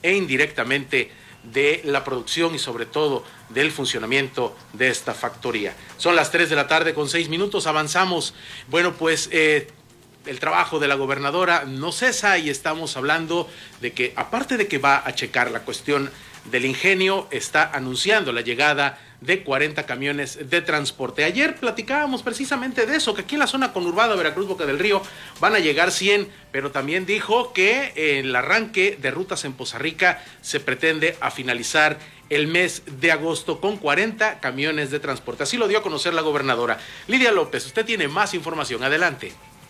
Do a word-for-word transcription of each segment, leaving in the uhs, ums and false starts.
e indirectamente de la producción y sobre todo del funcionamiento de esta factoría. Son las tres de la tarde con seis minutos, avanzamos. Bueno, pues eh, el trabajo de la gobernadora no cesa y estamos hablando de que, aparte de que va a checar la cuestión del ingenio, está anunciando la llegada de cuarenta camiones de transporte. Ayer platicábamos precisamente de eso, que aquí en la zona conurbada Veracruz, Boca del Río, van a llegar cien, pero también dijo que el arranque de rutas en Poza Rica se pretende a finalizar el mes de agosto con cuarenta camiones de transporte. Así lo dio a conocer la gobernadora. Lidia López, usted tiene más información. Adelante.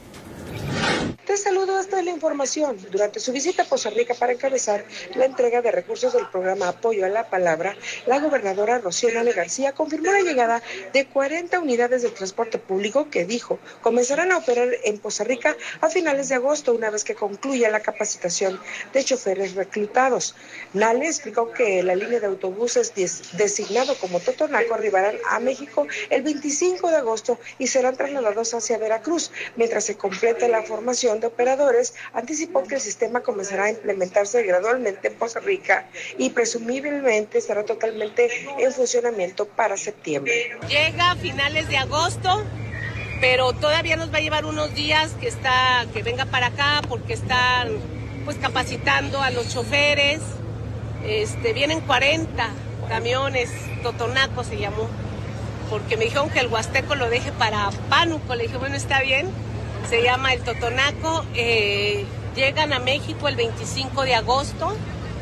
Te saludo, esta es la información. Durante su visita a Poza Rica para encabezar la entrega de recursos del programa Apoyo a la Palabra, la gobernadora Rocío Nale García confirmó la llegada de cuarenta unidades de transporte público que, dijo, comenzarán a operar en Poza Rica a finales de agosto, una vez que concluya la capacitación de choferes reclutados. Nale explicó que la línea de autobuses des- designado como Totonaco arribarán a México el veinticinco de agosto y serán trasladados hacia Veracruz, mientras se completa la formación de operadores. Anticipó que el sistema comenzará a implementarse gradualmente en Poza Rica y presumiblemente estará totalmente en funcionamiento para septiembre. Llega a finales de agosto, pero todavía nos va a llevar unos días que está que venga para acá porque están pues capacitando a los choferes. Este, vienen cuarenta camiones, Totonaco se llamó, porque me dijeron que el Huasteco lo deje para Pánuco. Le dije, bueno, está bien. Se llama el Totonaco, eh, llegan a México el veinticinco de agosto,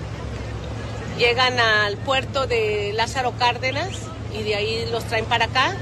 llegan al puerto de Lázaro Cárdenas y de ahí los traen para acá,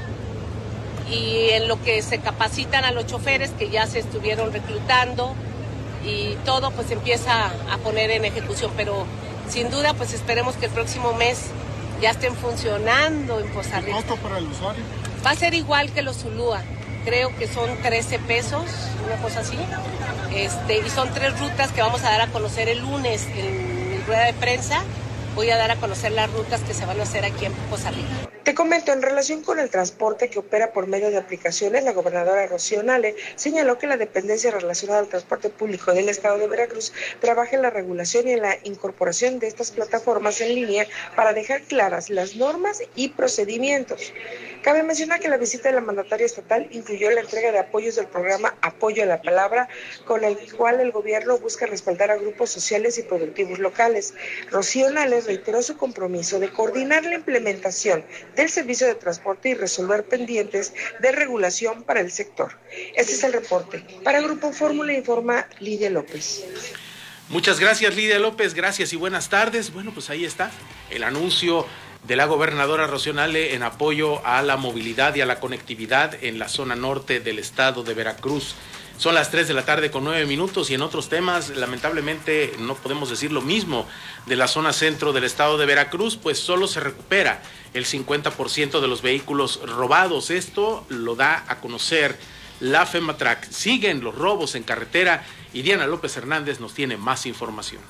y en lo que se capacitan a los choferes que ya se estuvieron reclutando y todo pues empieza a poner en ejecución, pero sin duda pues esperemos que el próximo mes ya estén funcionando en Poza Rica. ¿El costo para el usuario? Va a ser igual que los Zulúa. Creo que son trece pesos, una cosa así, este, y son tres rutas que vamos a dar a conocer el lunes en mi rueda de prensa. Voy a dar a conocer las rutas que se van a hacer aquí en Poza Rica. Te comento, en relación con el transporte que opera por medio de aplicaciones, la gobernadora Rocío Nale señaló que la dependencia relacionada al transporte público del estado de Veracruz trabaja en la regulación y en la incorporación de estas plataformas en línea para dejar claras las normas y procedimientos. Cabe mencionar que la visita de la mandataria estatal incluyó la entrega de apoyos del programa Apoyo a la Palabra, con el cual el gobierno busca respaldar a grupos sociales y productivos locales. Rocío Nale reiteró su compromiso de coordinar la implementación del servicio de transporte y resolver pendientes de regulación para el sector. Este es el reporte. Para Grupo Fórmula informa Lidia López. Muchas gracias, Lidia López, gracias y buenas tardes. Bueno, pues ahí está el anuncio de la gobernadora Rocío Nale en apoyo a la movilidad y a la conectividad en la zona norte del estado de Veracruz. Son las tres de la tarde con nueve minutos y en otros temas, lamentablemente no podemos decir lo mismo de la zona centro del estado de Veracruz, pues solo se recupera el cincuenta por ciento de los vehículos robados. Esto lo da a conocer la FEMATRAC. Siguen los robos en carretera y Diana López Hernández nos tiene más información.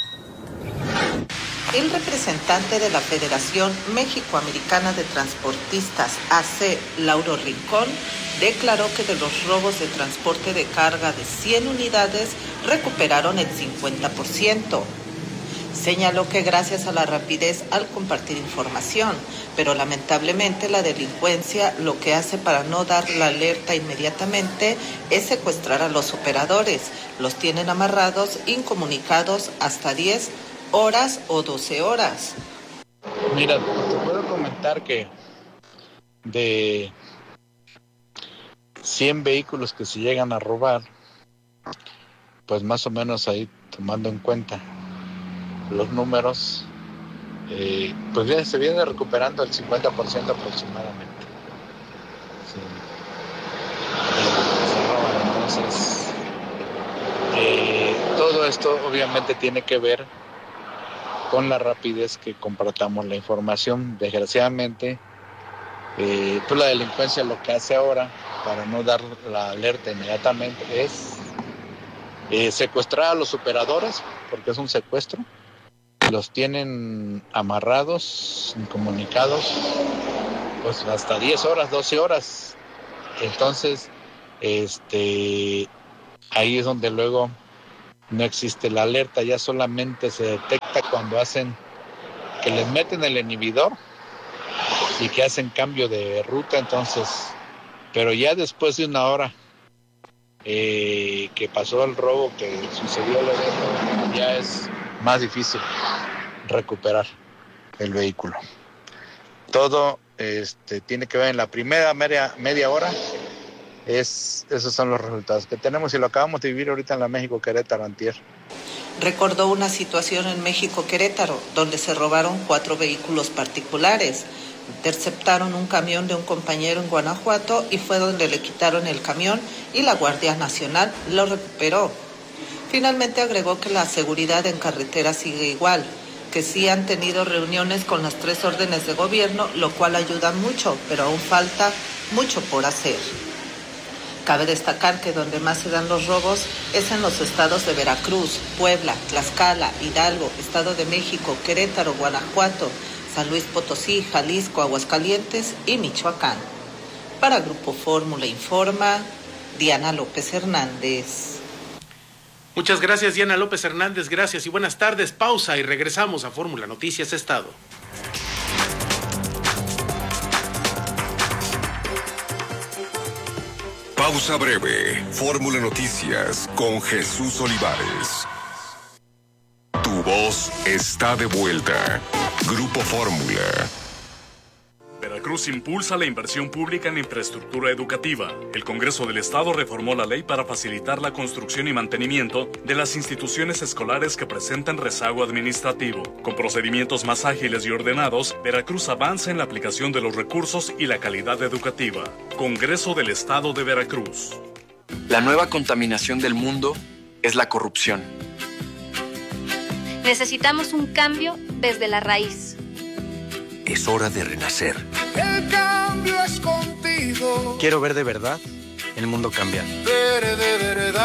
El representante de la Federación México-Americana de Transportistas, A C, Lauro Rincón, declaró que de los robos de transporte de carga de cien unidades, recuperaron el cincuenta por ciento. Señaló que gracias a la rapidez al compartir información, pero lamentablemente la delincuencia lo que hace para no dar la alerta inmediatamente es secuestrar a los operadores. Los tienen amarrados, incomunicados hasta diez horas o doce horas. Mira, te puedo comentar que de cien vehículos que se llegan a robar, pues más o menos ahí tomando en cuenta los números, eh, pues bien, se viene recuperando el cincuenta por ciento aproximadamente. Sí. Eh, se roban. Entonces, eh, todo esto obviamente tiene que ver con la rapidez que compartamos la información. Desgraciadamente, eh, pues la delincuencia lo que hace ahora, para no dar la alerta inmediatamente, es eh, secuestrar a los operadores, porque es un secuestro. Los tienen amarrados, incomunicados, pues hasta diez horas, doce horas. Entonces, este, ahí es donde luego no existe la alerta, ya solamente se detecta cuando hacen, que les meten el inhibidor y que hacen cambio de ruta, entonces, pero ya después de una hora eh, que pasó el robo, que sucedió el evento, ya es más difícil recuperar el vehículo. Todo este, tiene que ver en la primera media, media hora. Es, esos son los resultados que tenemos y lo acabamos de vivir ahorita en la México Querétaro antier. Recordó una situación en México Querétaro, donde se robaron cuatro vehículos particulares. Interceptaron un camión de un compañero en Guanajuato y fue donde le quitaron el camión y la Guardia Nacional lo recuperó. Finalmente agregó que la seguridad en carretera sigue igual, que sí han tenido reuniones con las tres órdenes de gobierno, lo cual ayuda mucho, pero aún falta mucho por hacer. Cabe destacar que donde más se dan los robos es en los estados de Veracruz, Puebla, Tlaxcala, Hidalgo, Estado de México, Querétaro, Guanajuato, San Luis Potosí, Jalisco, Aguascalientes y Michoacán. Para Grupo Fórmula informa Diana López Hernández. Muchas gracias, Diana López Hernández, gracias y buenas tardes. Pausa y regresamos a Fórmula Noticias Estado. Pausa breve. Fórmula Noticias con Jesús Olivares. Tu voz está de vuelta. Grupo Fórmula. Veracruz impulsa la inversión pública en infraestructura educativa. El Congreso del Estado reformó la ley para facilitar la construcción y mantenimiento de las instituciones escolares que presentan rezago administrativo. Con procedimientos más ágiles y ordenados, Veracruz avanza en la aplicación de los recursos y la calidad educativa. Congreso del Estado de Veracruz. La nueva contaminación del mundo es la corrupción. Necesitamos un cambio desde la raíz. Es hora de renacer. El cambio es contigo. Quiero ver de verdad el mundo cambiar. Ver de verdad.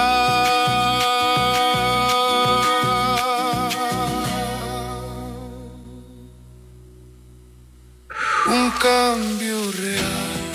Un cambio real.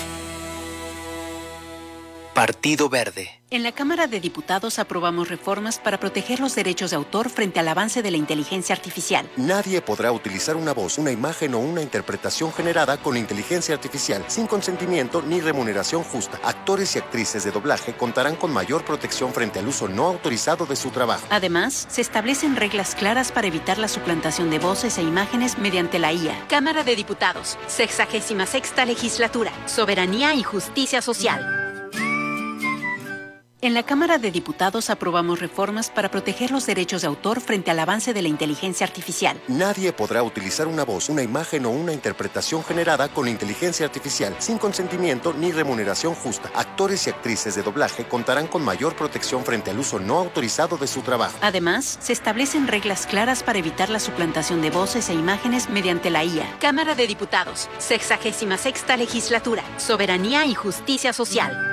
Partido Verde. En la Cámara de Diputados aprobamos reformas para proteger los derechos de autor frente al avance de la inteligencia artificial. Nadie podrá utilizar una voz, una imagen o una interpretación generada con inteligencia artificial sin consentimiento ni remuneración justa. Actores y actrices de doblaje contarán con mayor protección frente al uso no autorizado de su trabajo. Además, se establecen reglas claras para evitar la suplantación de voces e imágenes mediante la I A. Cámara de Diputados, sexagésima sexta legislatura, soberanía y justicia social. En la Cámara de Diputados aprobamos reformas para proteger los derechos de autor frente al avance de la inteligencia artificial. Nadie podrá utilizar una voz, una imagen o una interpretación generada con inteligencia artificial sin consentimiento ni remuneración justa. Actores y actrices de doblaje contarán con mayor protección frente al uso no autorizado de su trabajo. Además, se establecen reglas claras para evitar la suplantación de voces e imágenes mediante la I A. Cámara de Diputados, sexagésima sexta legislatura, soberanía y justicia social.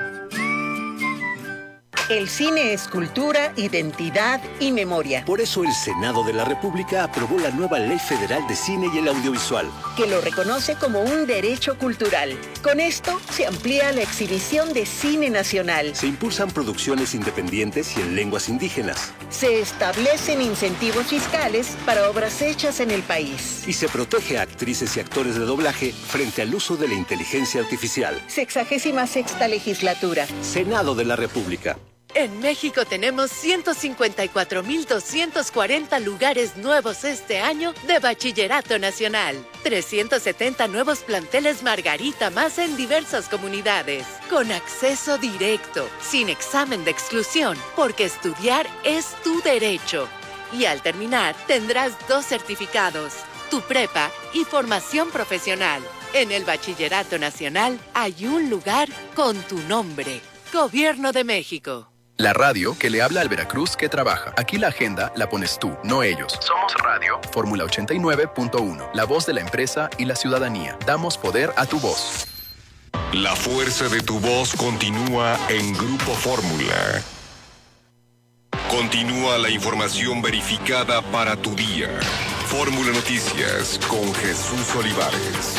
El cine es cultura, identidad y memoria. Por eso el Senado de la República aprobó la nueva Ley Federal de Cine y el Audiovisual, que lo reconoce como un derecho cultural. Con esto se amplía la exhibición de cine nacional. Se impulsan producciones independientes y en lenguas indígenas. Se establecen incentivos fiscales para obras hechas en el país. Y se protege a actrices y actores de doblaje frente al uso de la inteligencia artificial. Sexagésima sexta legislatura. Senado de la República. En México tenemos ciento cincuenta y cuatro mil doscientos cuarenta lugares nuevos este año de Bachillerato Nacional. trescientos setenta nuevos planteles Margarita más en diversas comunidades. Con acceso directo, sin examen de exclusión, porque estudiar es tu derecho. Y al terminar, tendrás dos certificados, tu prepa y formación profesional. En el Bachillerato Nacional hay un lugar con tu nombre. Gobierno de México. La radio que le habla al Veracruz que trabaja. Aquí la agenda la pones tú, no ellos. Somos Radio. Fórmula ochenta y nueve punto uno. La voz de la empresa y la ciudadanía. Damos poder a tu voz. La fuerza de tu voz continúa en Grupo Fórmula. Continúa la información verificada para tu día. Fórmula Noticias con Jesús Olivares.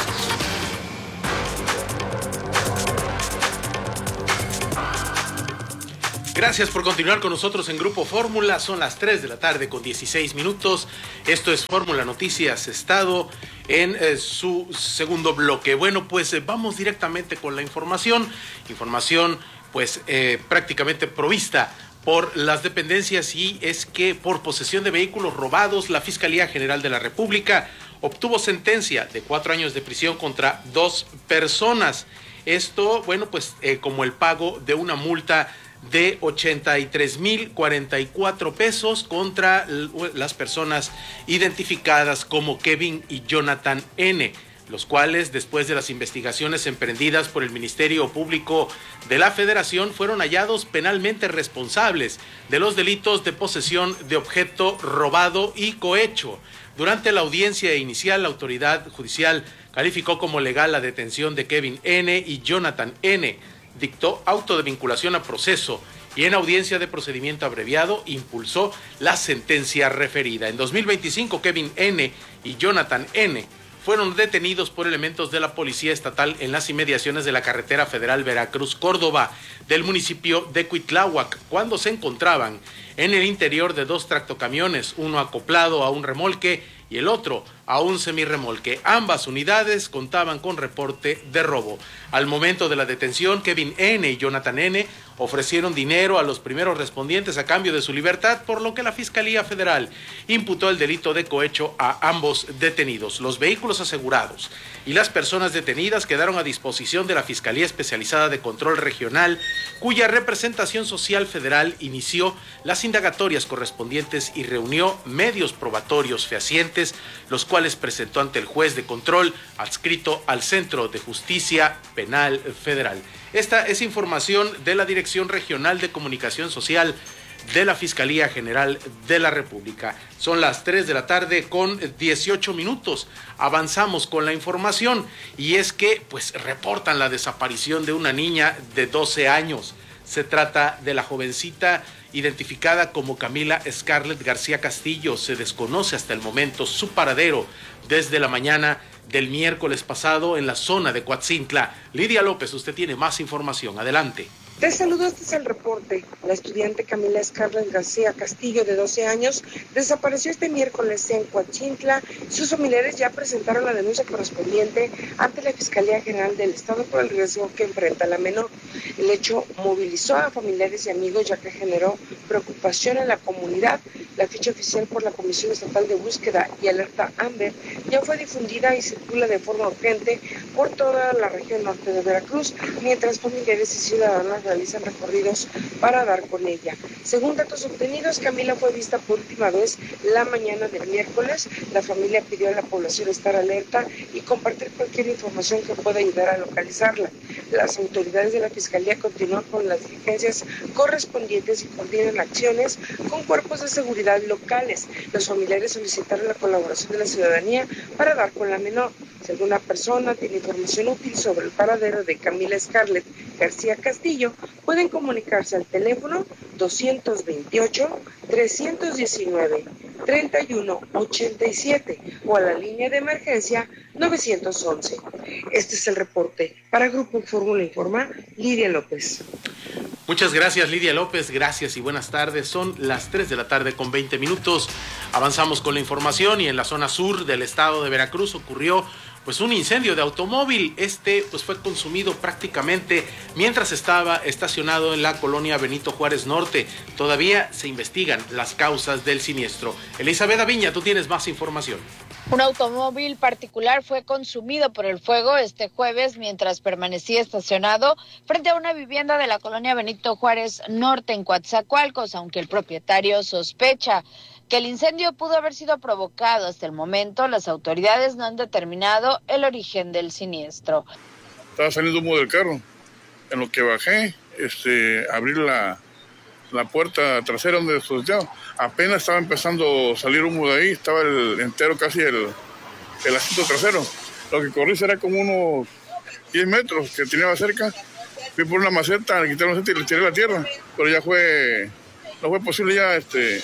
Gracias por continuar con nosotros en Grupo Fórmula. Son las tres de la tarde con dieciséis minutos. Esto es Fórmula Noticias Estado en eh, su segundo bloque. Bueno, pues eh, vamos directamente con la información. Información pues eh, prácticamente provista por las dependencias, y es que por posesión de vehículos robados, la Fiscalía General de la República obtuvo sentencia de cuatro años de prisión contra dos personas. Esto, bueno, pues eh, como el pago de una multa de ochenta y tres mil cuarenta y cuatro pesos contra las personas identificadas como Kevin y Jonathan N., los cuales, después de las investigaciones emprendidas por el Ministerio Público de la Federación, fueron hallados penalmente responsables de los delitos de posesión de objeto robado y cohecho. Durante la audiencia inicial, la autoridad judicial calificó como legal la detención de Kevin N. y Jonathan N., dictó auto de vinculación a proceso y en audiencia de procedimiento abreviado impulsó la sentencia referida. En dos mil veinticinco, Kevin N. y Jonathan N. fueron detenidos por elementos de la Policía Estatal en las inmediaciones de la carretera federal Veracruz-Córdoba del municipio de Cuitláhuac, cuando se encontraban en el interior de dos tractocamiones, uno acoplado a un remolque y el otro a un semirremolque. Ambas unidades contaban con reporte de robo. Al momento de la detención, Kevin N. y Jonathan N. ofrecieron dinero a los primeros respondientes a cambio de su libertad, por lo que la Fiscalía Federal imputó el delito de cohecho a ambos detenidos. Los vehículos asegurados y las personas detenidas quedaron a disposición de la Fiscalía Especializada de Control Regional, cuya representación social federal inició las indagatorias correspondientes y reunió medios probatorios fehacientes, los cuales presentó ante el juez de control adscrito al Centro de Justicia Penal Federal. Esta es información de la Dirección Regional de Comunicación Social de la Fiscalía General de la República. Son las tres de la tarde con dieciocho minutos. Avanzamos con la información, y es que pues reportan la desaparición de una niña de doce años. Se trata de la jovencita identificada como Camila Scarlett García Castillo. Se desconoce hasta el momento su paradero desde la mañana del miércoles pasado en la zona de Coatzintla. Lidia López, usted tiene más información. Adelante. Te saludo, este es el reporte. La estudiante Camila Scarlett García Castillo, de doce años, desapareció este miércoles en Coatzintla. Sus familiares ya presentaron la denuncia correspondiente ante la Fiscalía General del Estado por el riesgo que enfrenta la menor. El hecho movilizó a familiares y amigos, ya que generó preocupación en la comunidad. La ficha oficial por la Comisión Estatal de Búsqueda y Alerta Amber ya fue difundida y circula de forma urgente por toda la región norte de Veracruz, mientras familiares y ciudadanos realizan recorridos para dar con ella. Según datos obtenidos, Camila fue vista por última vez la mañana del miércoles. La familia pidió a la población estar alerta y compartir cualquier información que pueda ayudar a localizarla. Las autoridades de la Fiscalía continúan con las diligencias correspondientes y coordinan acciones con cuerpos de seguridad locales. Los familiares solicitaron la colaboración de la ciudadanía para dar con la menor. Si alguna persona tiene información útil sobre el paradero de Camila Scarlett García Castillo, pueden comunicarse al teléfono doscientos veintiocho, trescientos diecinueve, treinta y uno ochenta y siete o a la línea de emergencia novecientos once. Este es el reporte. Para Grupo Fórmula Informa, Lidia López. Muchas gracias, Lidia López. Gracias y buenas tardes. Son las tres de la tarde con veinte minutos. Avanzamos con la información, y en la zona sur del estado de Veracruz ocurrió pues un incendio de automóvil. Este pues fue consumido prácticamente mientras estaba estacionado en la colonia Benito Juárez Norte. Todavía se investigan las causas del siniestro. Elizabeth Aviña, tú tienes más información. Un automóvil particular fue consumido por el fuego este jueves mientras permanecía estacionado frente a una vivienda de la colonia Benito Juárez Norte en Coatzacoalcos, aunque el propietario sospecha que el incendio pudo haber sido provocado. Hasta el momento, las autoridades no han determinado el origen del siniestro. Estaba saliendo humo del carro. En lo que bajé, este, abrí la, la puerta trasera donde sucedió. Apenas estaba empezando a salir humo de ahí, estaba el entero, casi el, el asiento trasero. Lo que corrí será como unos diez metros que tenía cerca. Fui por una maceta, le quité la maceta y le tiré la tierra. Pero ya fue, no fue posible ya este,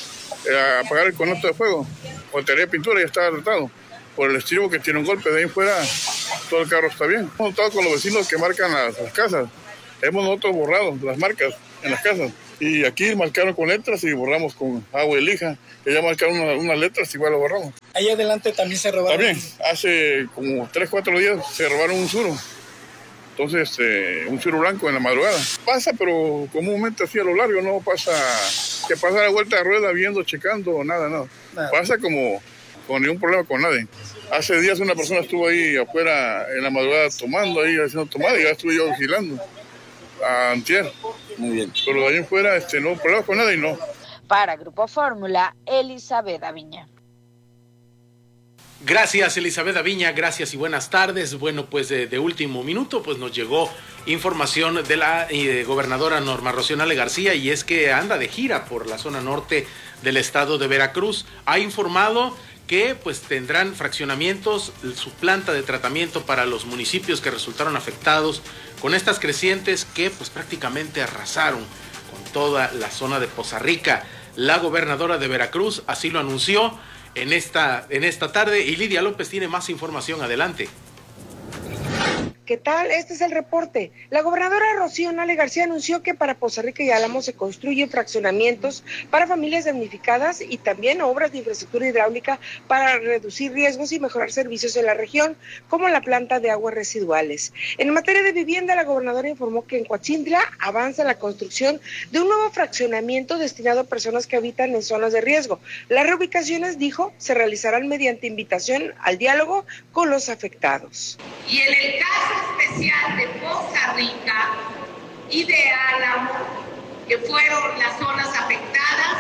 apagar el conato de fuego. Porque tenía pintura y ya estaba tratado. Por el estribo que tiene un golpe, de ahí fuera todo el carro está bien. Hemos estado con los vecinos que marcan las, las casas. Hemos nosotros borrado las marcas en las casas. Y aquí marcaron con letras y borramos con agua y lija, que ya marcaron una, unas letras, igual lo borramos. Ahí adelante también se robaron. También, hace como tres, cuatro días se robaron un suro. Entonces, este, un suro blanco en la madrugada. Pasa, pero comúnmente así a lo largo, no pasa que pasa la vuelta de rueda viendo, checando, nada, nada. nada. Pasa como con ningún problema con nadie. Hace días una persona estuvo ahí afuera en la madrugada tomando, ahí haciendo tomada, y ya estuve yo vigilando. Antier. Muy bien. Pero de ahí en fuera, este, no problemas con nadie, no. Para Grupo Fórmula, Elizabeth Aviña. Gracias, Elizabeth Aviña, gracias y buenas tardes. Bueno, pues de, de último minuto, pues nos llegó información de la eh, gobernadora Norma Rocío Nale García, y es que anda de gira por la zona norte del estado de Veracruz. Ha informado que pues tendrán fraccionamientos, su planta de tratamiento para los municipios que resultaron afectados con estas crecientes que pues prácticamente arrasaron con toda la zona de Poza Rica. La gobernadora de Veracruz así lo anunció en esta, en esta tarde, y Lidia López tiene más información. Adelante. ¿Qué tal? Este es el reporte. La gobernadora Rocío Nale García anunció que para Poza Rica y Álamo se construyen fraccionamientos para familias damnificadas y también obras de infraestructura hidráulica para reducir riesgos y mejorar servicios en la región, como la planta de aguas residuales. En materia de vivienda, la gobernadora informó que en Coatzintla avanza la construcción de un nuevo fraccionamiento destinado a personas que habitan en zonas de riesgo. Las reubicaciones, dijo, se realizarán mediante invitación al diálogo con los afectados. Y en el caso especial de Poza Rica y de Álamo, que fueron las zonas afectadas,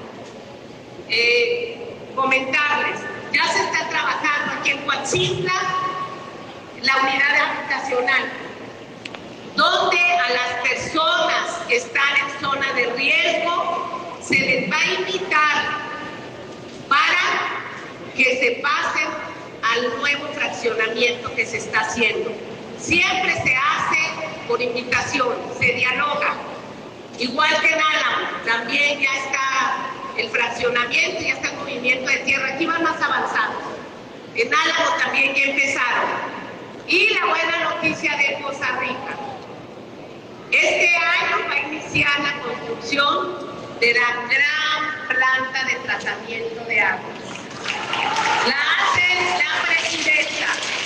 eh, comentarles, ya se está trabajando aquí en Coatzintla la unidad habitacional, donde a las personas que están en zona de riesgo se les va a invitar para que se pasen al nuevo fraccionamiento que se está haciendo. Siempre se hace por invitación, se dialoga. Igual que en Álamo, también ya está el fraccionamiento, ya está el movimiento de tierra. Aquí van más avanzados. En Álamo también ya empezaron. Y la buena noticia de Poza Rica. Este año va a iniciar la construcción de la gran planta de tratamiento de aguas. La hace la presidenta.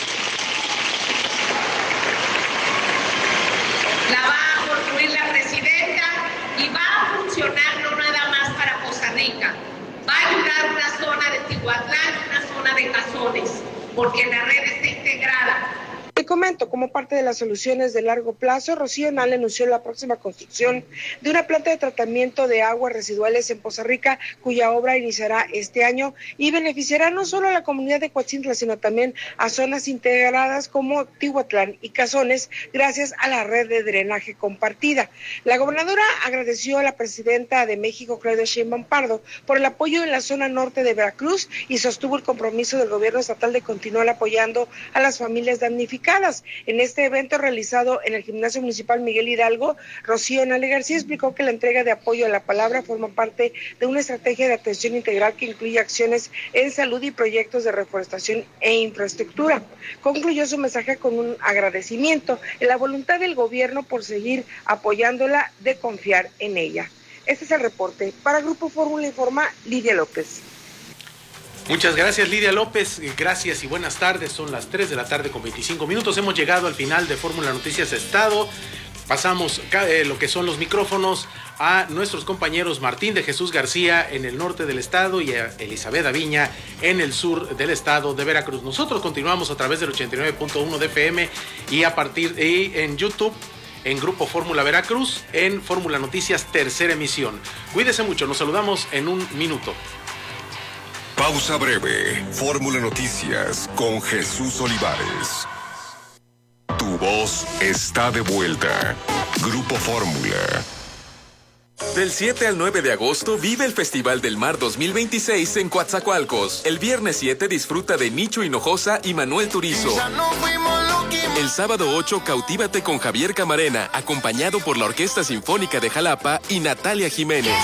La va a construir la presidenta y va a funcionar no nada más para Poza Rica. Va a ayudar una zona de Tihuatlán, una zona de Cazones, porque la red está integrada. Te comento, como parte de las soluciones de largo plazo, Rocío Nale anunció la próxima construcción de una planta de tratamiento de aguas residuales en Poza Rica, cuya obra iniciará este año y beneficiará no solo a la comunidad de Coatzintla, sino también a zonas integradas como Tihuatlán y Cazones, gracias a la red de drenaje compartida. La gobernadora agradeció a la presidenta de México, Claudia Sheinbaum Pardo, por el apoyo en la zona norte de Veracruz y sostuvo el compromiso del gobierno estatal de continuar apoyando a las familias damnificadas. En este evento realizado en el Gimnasio Municipal Miguel Hidalgo, Rocío Nale García explicó que la entrega de apoyo a la palabra forma parte de una estrategia de atención integral que incluye acciones en salud y proyectos de reforestación e infraestructura. Concluyó su mensaje con un agradecimiento en la voluntad del gobierno por seguir apoyándola, de confiar en ella. Este es el reporte. Para Grupo Fórmula informa Lidia López. Muchas gracias, Lidia López, gracias y buenas tardes. Son las tres de la tarde con veinticinco minutos. Hemos llegado al final de Fórmula Noticias Estado. Pasamos eh, lo que son los micrófonos a nuestros compañeros Martín de Jesús García en el norte del estado y a Elizabeth Aviña en el sur del estado de Veracruz. Nosotros continuamos a través del ochenta y nueve punto uno de F M y a partir de en YouTube, en Grupo Fórmula Veracruz, en Fórmula Noticias tercera emisión. Cuídese mucho, nos saludamos en un minuto. Pausa breve. Fórmula Noticias con Jesús Olivares. Tu voz está de vuelta. Grupo Fórmula. Del siete al nueve de agosto vive el Festival del Mar dos mil veintiséis en Coatzacoalcos. El viernes siete disfruta de Nicho Hinojosa y Manuel Turizo. El sábado ocho cautívate con Javier Camarena, acompañado por la Orquesta Sinfónica de Jalapa y Natalia Jiménez.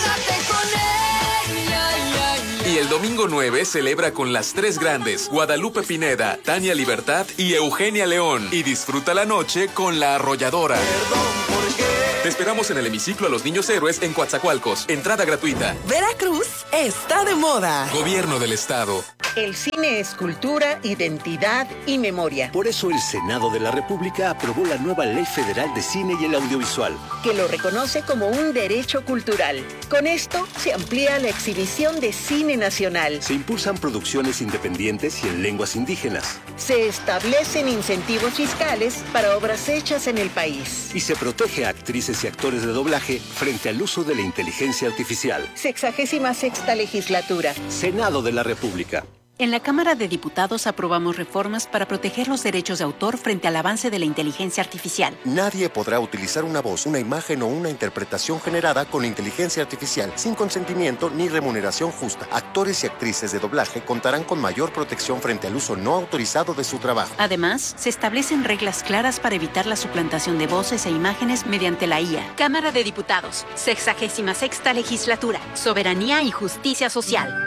Y el domingo nueve celebra con las tres grandes, Guadalupe Pineda, Tania Libertad y Eugenia León. Y disfruta la noche con La Arrolladora. Perdón, ¿por qué? Te esperamos en el hemiciclo a los Niños Héroes en Coatzacoalcos. Entrada gratuita. Veracruz está de moda. Gobierno del Estado. El cine es cultura, identidad y memoria. Por eso el Senado de la República aprobó la nueva Ley Federal de Cine y el Audiovisual, que lo reconoce como un derecho cultural. Con esto se amplía la exhibición de cine nacional. Se impulsan producciones independientes y en lenguas indígenas. Se establecen incentivos fiscales para obras hechas en el país. Y se protege a actrices y actores de doblaje frente al uso de la inteligencia artificial. Sexagésima sexta legislatura. Senado de la República. En la Cámara de Diputados aprobamos reformas para proteger los derechos de autor frente al avance de la inteligencia artificial. Nadie podrá utilizar una voz, una imagen o una interpretación generada con inteligencia artificial sin consentimiento ni remuneración justa. Actores y actrices de doblaje contarán con mayor protección frente al uso no autorizado de su trabajo. Además, se establecen reglas claras para evitar la suplantación de voces e imágenes mediante la I A. Cámara de Diputados, sexagésima sexta legislatura, soberanía y justicia social.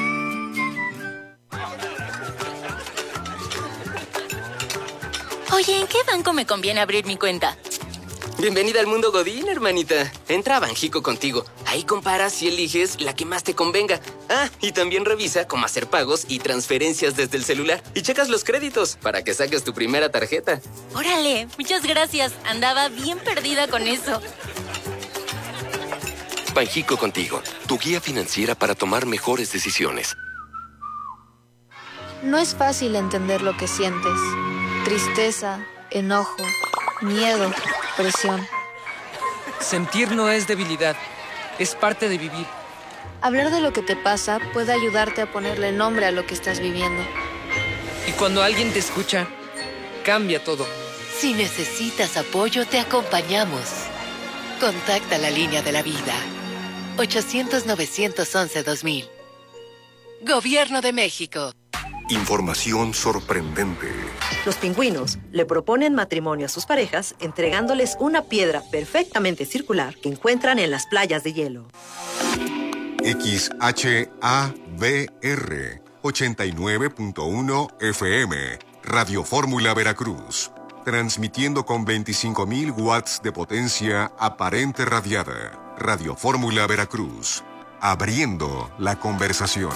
Oye, ¿en qué banco me conviene abrir mi cuenta? Bienvenida al mundo Godín, hermanita. Entra a Banjico contigo. Ahí comparas y eliges la que más te convenga. Ah, y también revisa cómo hacer pagos y transferencias desde el celular. Y checas los créditos para que saques tu primera tarjeta. Órale, muchas gracias. Andaba bien perdida con eso. Banjico contigo, tu guía financiera para tomar mejores decisiones. No es fácil entender lo que sientes. Tristeza, enojo, miedo, presión. Sentir no es debilidad, es parte de vivir. Hablar de lo que te pasa puede ayudarte a ponerle nombre a lo que estás viviendo. Y cuando alguien te escucha, cambia todo. Si necesitas apoyo, te acompañamos. Contacta la línea de la vida. ochocientos, novecientos once, dos mil. Gobierno de México. Información sorprendente. Los pingüinos le proponen matrimonio a sus parejas entregándoles una piedra perfectamente circular que encuentran en las playas de hielo. X H A V R ochenta y nueve punto uno F M, Radio Fórmula Veracruz, transmitiendo con veinticinco mil watts de potencia aparente radiada. Radio Fórmula Veracruz, abriendo la conversación.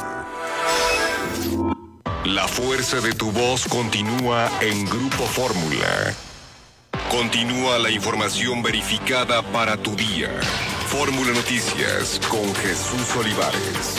La fuerza de tu voz continúa en Grupo Fórmula. Continúa la información verificada para tu día. Fórmula Noticias con Jesús Olivares.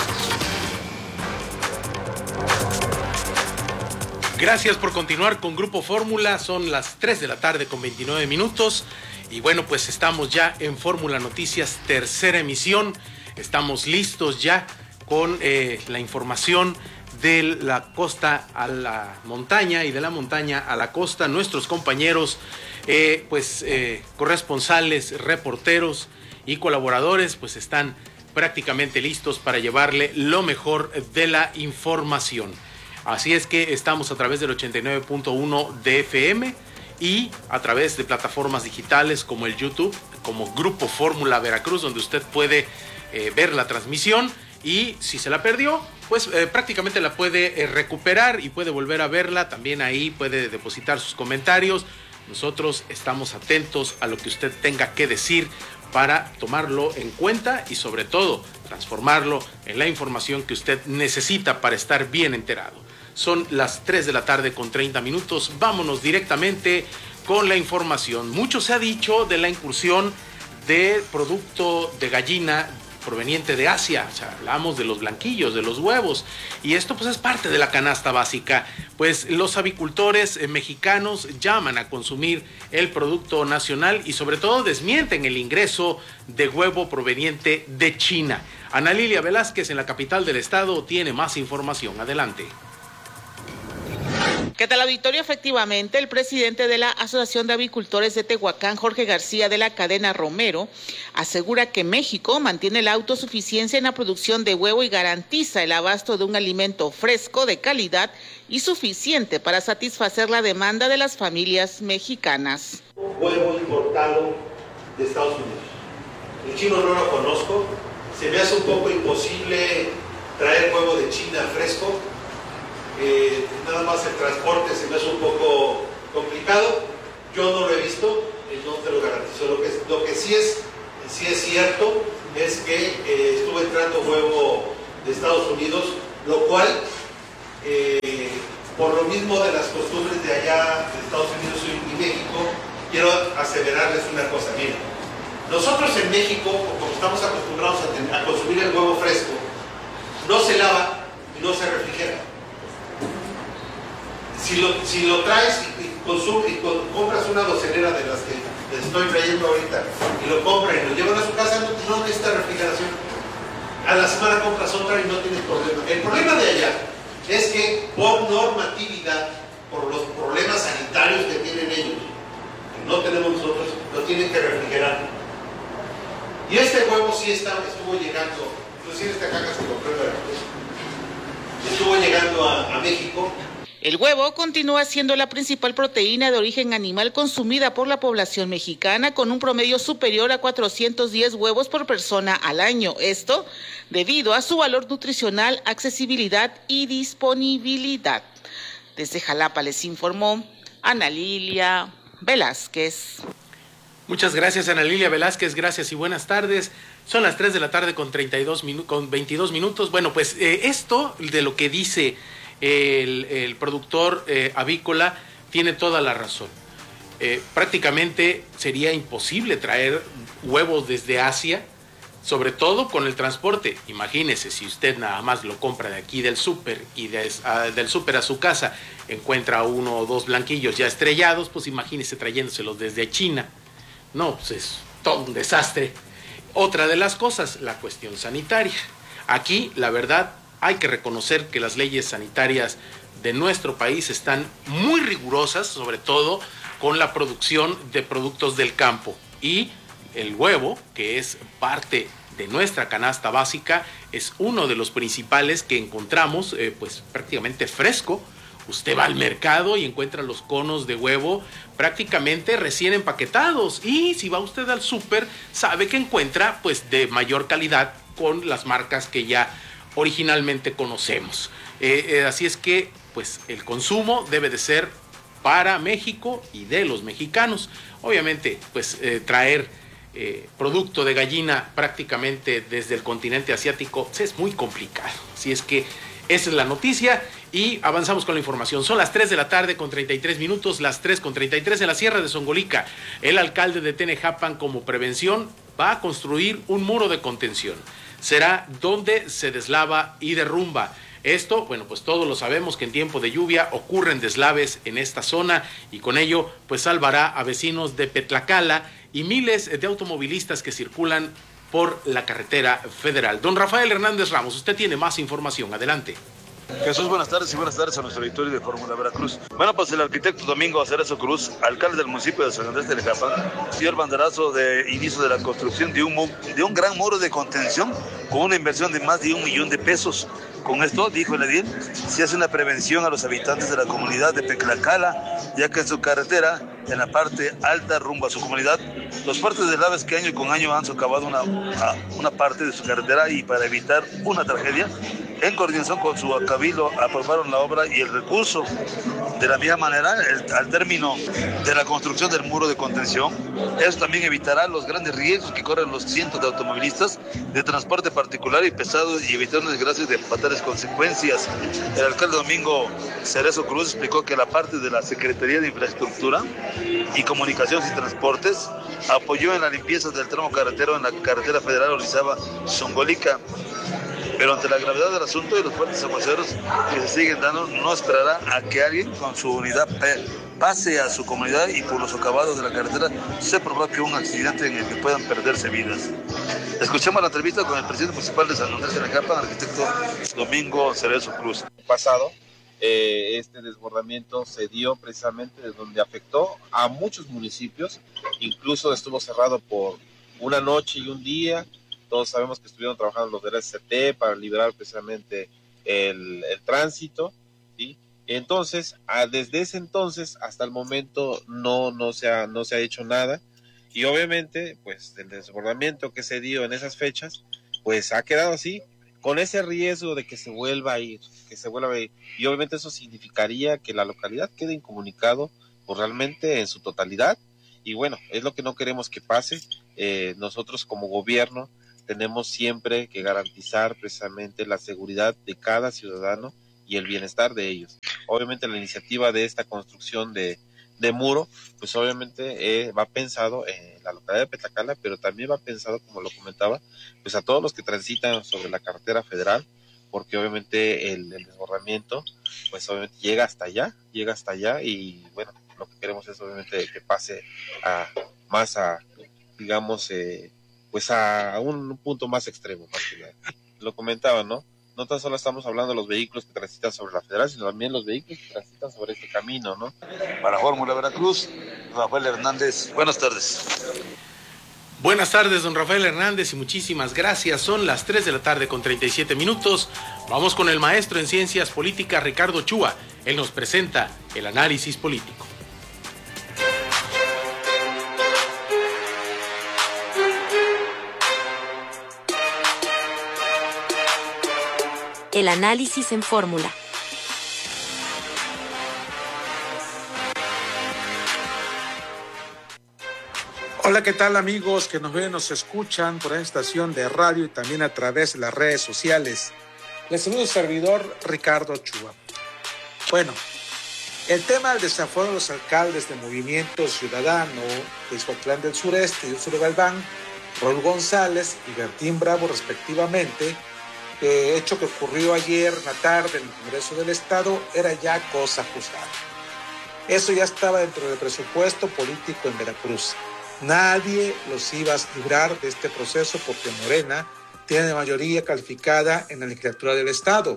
Gracias por continuar con Grupo Fórmula. Son las tres de la tarde con veintinueve minutos. Y bueno, pues estamos ya en Fórmula Noticias, tercera emisión. Estamos listos ya con eh, la información de la costa a la montaña y de la montaña a la costa. Nuestros compañeros, eh, pues eh, corresponsales, reporteros y colaboradores, pues están prácticamente listos para llevarle lo mejor de la información. Así es que estamos a través del ochenta y nueve punto uno de F M y a través de plataformas digitales como el YouTube, como Grupo Fórmula Veracruz, donde usted puede eh, ver la transmisión. Y si se la perdió, pues eh, prácticamente la puede eh, recuperar y puede volver a verla. También ahí puede depositar sus comentarios. Nosotros estamos atentos a lo que usted tenga que decir para tomarlo en cuenta y sobre todo transformarlo en la información que usted necesita para estar bien enterado. Son las tres de la tarde con treinta minutos. Vámonos directamente con la información. Mucho se ha dicho de la incursión de producto de gallina proveniente de Asia. O sea, hablamos de los blanquillos, de los huevos, y esto pues es parte de la canasta básica. Pues los avicultores eh, mexicanos llaman a consumir el producto nacional y sobre todo desmienten el ingreso de huevo proveniente de China. Ana Lilia Velázquez en la capital del estado tiene más información. Adelante. ¿Qué tal, auditorio? Efectivamente, el presidente de la Asociación de Avicultores de Tehuacán, Jorge García de la cadena Romero, asegura que México mantiene la autosuficiencia en la producción de huevo y garantiza el abasto de un alimento fresco, de calidad y suficiente para satisfacer la demanda de las familias mexicanas. Huevo importado de Estados Unidos. El chino no lo conozco, se me hace un poco imposible traer huevo de China fresco. Eh, nada más el transporte se me hace un poco complicado. Yo no lo he visto, eh, no te lo garantizo. Lo que, lo que sí, es, sí es cierto es que eh, estuvo entrando huevo de Estados Unidos, lo cual, eh, por lo mismo de las costumbres de allá, de Estados Unidos y México, quiero aseverarles una cosa. Miren, nosotros en México, como estamos acostumbrados a, tener, a consumir el huevo fresco, no se lava y no se refrigera. Si lo, si lo traes y, y, consum, y con, compras una docenera de las que les estoy trayendo ahorita y lo compran y lo llevan a su casa, no, no necesita refrigeración. A la semana compras otra y no tienes problema. El problema de allá es que por normatividad, por los problemas sanitarios que tienen ellos, que no tenemos nosotros, lo tienen que refrigerar. Y este huevo sí está, estuvo llegando, inclusive esta caja se compró en Veracruz, estuvo llegando a, a México. El huevo continúa siendo la principal proteína de origen animal consumida por la población mexicana, con un promedio superior a cuatrocientos diez huevos por persona al año. Esto debido a su valor nutricional, accesibilidad y disponibilidad. Desde Jalapa les informó Ana Lilia Velázquez. Muchas gracias, Ana Lilia Velázquez, gracias y buenas tardes. Son las tres de la tarde con, treinta y dos minu- con veintidós minutos. Bueno, pues eh, esto de lo que dice el, el productor eh, avícola tiene toda la razón. Eh, prácticamente sería imposible traer huevos desde Asia, sobre todo con el transporte. Imagínese, si usted nada más lo compra de aquí del súper y de, a, del súper a su casa encuentra uno o dos blanquillos ya estrellados, pues imagínese trayéndoselos desde China. No, pues es todo un desastre. Otra de las cosas, la cuestión sanitaria. Aquí, la verdad, hay que reconocer que las leyes sanitarias de nuestro país están muy rigurosas, sobre todo con la producción de productos del campo. Y el huevo, que es parte de nuestra canasta básica, es uno de los principales que encontramos eh, pues prácticamente fresco. Usted va al mercado y encuentra los conos de huevo prácticamente recién empaquetados, y si va usted al súper sabe que encuentra pues de mayor calidad con las marcas que ya originalmente conocemos. Eh, eh, así es que pues el consumo debe de ser para México y de los mexicanos. Obviamente pues eh, traer eh, producto de gallina prácticamente desde el continente asiático pues, es muy complicado. Así es que esa es la noticia y avanzamos con la información. Son las tres de la tarde con treinta y tres minutos, las tres con treinta y tres en la Sierra de Songolica. El alcalde de Tenejapan, como prevención, va a construir un muro de contención. Será donde se deslava y derrumba. Esto, bueno, pues todos lo sabemos que en tiempo de lluvia ocurren deslaves en esta zona y con ello pues salvará a vecinos de Petlacala y miles de automovilistas que circulan por la carretera federal. Don Rafael Hernández Ramos, usted tiene más información. Adelante. Jesús, buenas tardes y buenas tardes a nuestro auditorio de Fórmula Veracruz. Bueno, pues el arquitecto Domingo Cerezo Cruz, alcalde del municipio de San Andrés de Tenejapan, dio el banderazo de inicio de la construcción de un, de un gran muro de contención con una inversión de más de un millón de pesos. Con esto, dijo el edil, se hace una prevención a los habitantes de la comunidad de Petlacala, ya que en su carretera, en la parte alta rumbo a su comunidad, los fuertes deslaves que año con año han socavado una, una parte de su carretera, y para evitar una tragedia, en coordinación con su cabildo aprobaron la obra y el recurso. De la misma manera, el, al término de la construcción del muro de contención, eso también evitará los grandes riesgos que corren los cientos de automovilistas de transporte particular y pesado, y evitar desgracias de fatales consecuencias. El alcalde Domingo Cerezo Cruz explicó que la parte de la Secretaría de Infraestructura y Comunicaciones y Transportes apoyó en la limpieza del tramo carretero en la carretera federal Orizaba-Songolica, pero ante la gravedad del asunto y los fuertes aguaceros que se siguen dando, no esperará a que alguien con su unidad pase a su comunidad y por los socavados de la carretera se provoque un accidente en el que puedan perderse vidas. Escuchemos la entrevista con el presidente municipal de San Andrés de Tenejapan, arquitecto Domingo Cerezo Cruz. Pasado, eh, este desbordamiento se dio precisamente de donde afectó a muchos municipios, incluso estuvo cerrado por una noche y un día. Todos sabemos que estuvieron trabajando los del S C T para liberar precisamente el, el tránsito, ¿sí? Entonces, a, desde ese entonces hasta el momento no, no, se ha, no se ha hecho nada, y obviamente pues el desbordamiento que se dio en esas fechas pues ha quedado así, con ese riesgo de que se vuelva a ir, que se vuelva a ir, y obviamente eso significaría que la localidad quede incomunicado pues, realmente en su totalidad, y bueno, es lo que no queremos que pase. Eh, nosotros como gobierno tenemos siempre que garantizar precisamente la seguridad de cada ciudadano y el bienestar de ellos. Obviamente la iniciativa de esta construcción de, de muro, pues obviamente eh, va pensado en la localidad de Petacala, pero también va pensado, como lo comentaba, pues a todos los que transitan sobre la carretera federal, porque obviamente el, el desbordamiento, pues obviamente llega hasta allá, llega hasta allá y bueno, lo que queremos es obviamente que pase a más a, digamos, eh, pues a un punto más extremo, más que nada. Lo comentaba, ¿no? No tan solo estamos hablando de los vehículos que transitan sobre la federal, sino también los vehículos que transitan sobre este camino, ¿no? Para Fórmula Veracruz, Rafael Hernández. Buenas tardes. Buenas tardes, don Rafael Hernández, y muchísimas gracias. Son las tres de la tarde con treinta y siete minutos. Vamos con el maestro en Ciencias Políticas, Ricardo Ochoa. Él nos presenta el análisis político. El análisis en fórmula. Hola, ¿qué tal amigos que nos ven, nos escuchan por esta estación de radio y también a través de las redes sociales? Les saludo el servidor Ricardo Ochoa. Bueno, el tema del desafuero de los alcaldes de Movimiento Ciudadano de Ixhuatlán del Sureste y Úrsula Galván, Raúl González y Bertín Bravo respectivamente, eh, hecho que ocurrió ayer en la tarde en el Congreso del Estado, era ya cosa juzgada. Eso ya estaba dentro del presupuesto político en Veracruz. Nadie los iba a librar de este proceso porque Morena tiene mayoría calificada en la legislatura del Estado.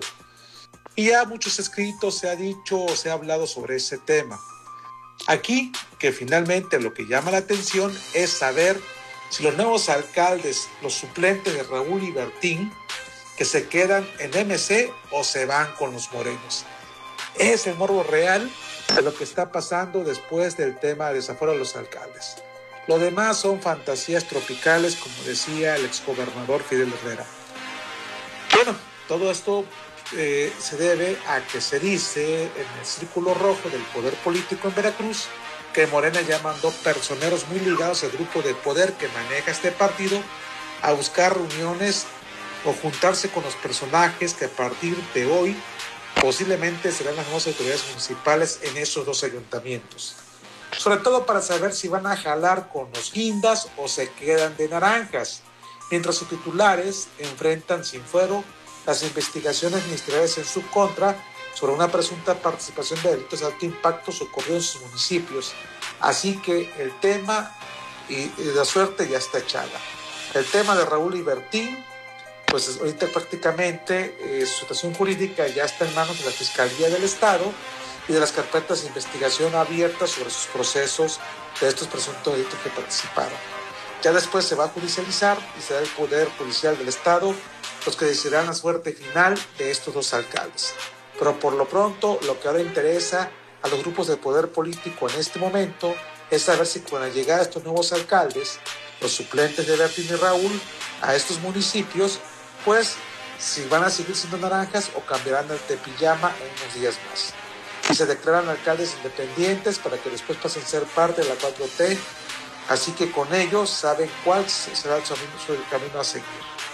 Y ya muchos escritos se ha dicho o se ha hablado sobre ese tema. Aquí, que finalmente lo que llama la atención es saber si los nuevos alcaldes, los suplentes de Raúl y Bertín, que se quedan en M C o se van con los morenos. Es el morbo real de lo que está pasando después del tema del desafuero de los alcaldes. Lo demás son fantasías tropicales, como decía el exgobernador Fidel Herrera. Bueno, todo esto eh, se debe a que se dice en el círculo rojo del poder político en Veracruz que Morena ya mandó personeros muy ligados al grupo de poder que maneja este partido a buscar reuniones o juntarse con los personajes que a partir de hoy posiblemente serán las nuevas autoridades municipales en esos dos ayuntamientos. Sobre todo para saber si van a jalar con los guindas o se quedan de naranjas, mientras sus titulares enfrentan sin fuero las investigaciones ministeriales en su contra sobre una presunta participación de delitos de alto impacto ocurridos en sus municipios. Así que el tema y, y la suerte ya está echada. El tema de Raúl y Bertín, pues ahorita prácticamente eh, su situación jurídica ya está en manos de la Fiscalía del Estado y de las carpetas de investigación abiertas sobre sus procesos de estos presuntos delitos que participaron. Ya después se va a judicializar y será el Poder Judicial del Estado los que decidirán la suerte final de estos dos alcaldes. Pero por lo pronto, lo que ahora interesa a los grupos de poder político en este momento es saber si con la llegada de estos nuevos alcaldes, los suplentes de Bertín y Raúl, a estos municipios, pues si van a seguir siendo naranjas o cambiarán el de pijama en unos días más. Y se declaran alcaldes independientes para que después pasen a ser parte de la cuatro T, así que con ellos saben cuál será el camino a seguir.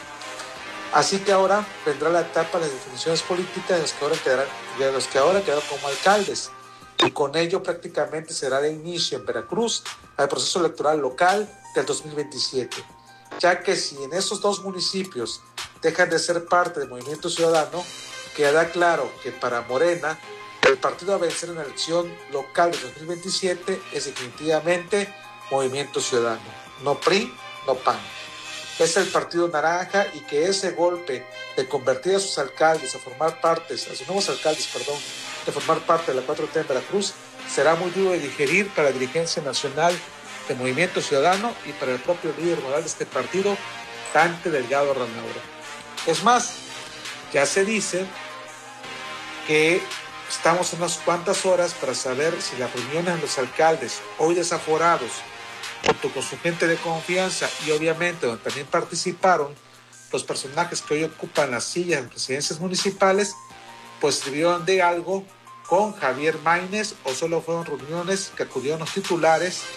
Así que ahora vendrá la etapa de las definiciones políticas de los que ahora quedarán, de los que ahora quedarán como alcaldes, y con ello prácticamente será el inicio en Veracruz al proceso electoral local del dos mil veintisiete, ya que si en esos dos municipios dejan de ser parte del Movimiento Ciudadano, queda claro que para Morena el partido a vencer en la elección local de dos mil veintisiete es definitivamente Movimiento Ciudadano, no P R I, no P A N. Es el partido naranja y que ese golpe de convertir a sus alcaldes a formar parte, a sus nuevos alcaldes, perdón, de formar parte de la cuatro T en Veracruz será muy duro de digerir para la dirigencia nacional de Movimiento Ciudadano y para el propio líder moral de este partido, Dante Delgado Ranauro. Es más, ya se dice que estamos en unas cuantas horas para saber si las reuniones de los alcaldes, hoy desaforados, junto con su gente de confianza y obviamente donde también participaron los personajes que hoy ocupan las sillas de presidencias municipales, pues sirvieron de algo con Javier Maínez o solo fueron reuniones que acudieron los titulares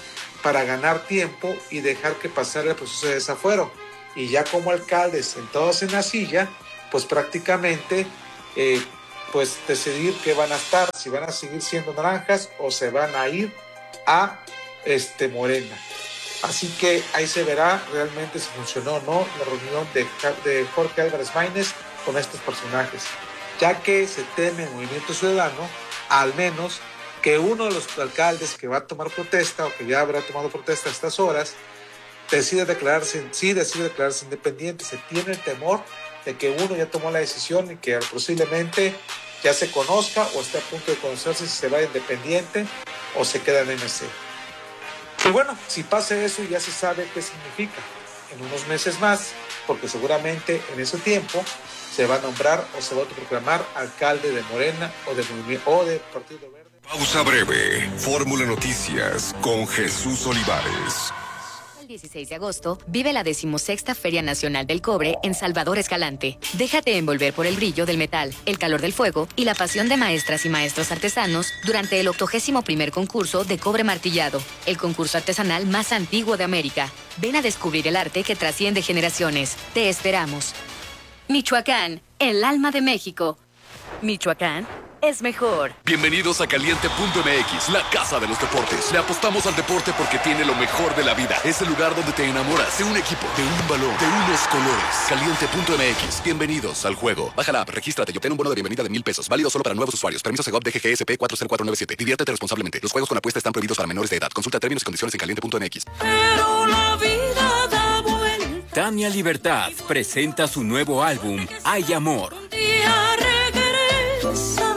para ganar tiempo y dejar que pasara el proceso de desafuero. Y ya como alcaldes sentados en la silla, pues prácticamente eh, pues decidir qué van a estar, si van a seguir siendo naranjas o se van a ir a este, Morena. Así que ahí se verá realmente si funcionó o no la reunión de, de Jorge Álvarez Maínez con estos personajes, ya que se teme el Movimiento Ciudadano, al menos que uno de los alcaldes que va a tomar protesta o que ya habrá tomado protesta a estas horas, decide declararse, sí decide declararse independiente. Se tiene el temor de que uno ya tomó la decisión y que posiblemente ya se conozca o esté a punto de conocerse si se va independiente o se queda en M C. Y bueno, si pasa eso ya se sabe qué significa en unos meses más, porque seguramente en ese tiempo se va a nombrar o se va a autoproclamar alcalde de Morena o de, o de Partido Verde. Pausa breve. Fórmula Noticias con Jesús Olivares. El dieciséis de agosto vive la decimosexta Feria Nacional del Cobre en Salvador Escalante. Déjate envolver por el brillo del metal, el calor del fuego y la pasión de maestras y maestros artesanos durante el octogésimo primer concurso de cobre martillado, el concurso artesanal más antiguo de América. Ven a descubrir el arte que trasciende generaciones. Te esperamos. Michoacán, el alma de México. Michoacán es mejor. Bienvenidos a Caliente punto M X, la casa de los deportes. Le apostamos al deporte porque tiene lo mejor de la vida. Es el lugar donde te enamoras de un equipo, de un balón, de unos colores. Caliente punto M X. Bienvenidos al juego. Baja la app, regístrate y obtén un bono de bienvenida de mil pesos. Válido solo para nuevos usuarios. Permiso Segov D G G S P cuatro cero cuatro nueve siete. Diviértete responsablemente. Los juegos con apuesta están prohibidos para menores de edad. Consulta términos y condiciones en caliente punto M X. Pero la vida da vuelta. Tania Libertad presenta su nuevo álbum, Hay Amor. Un día regresa.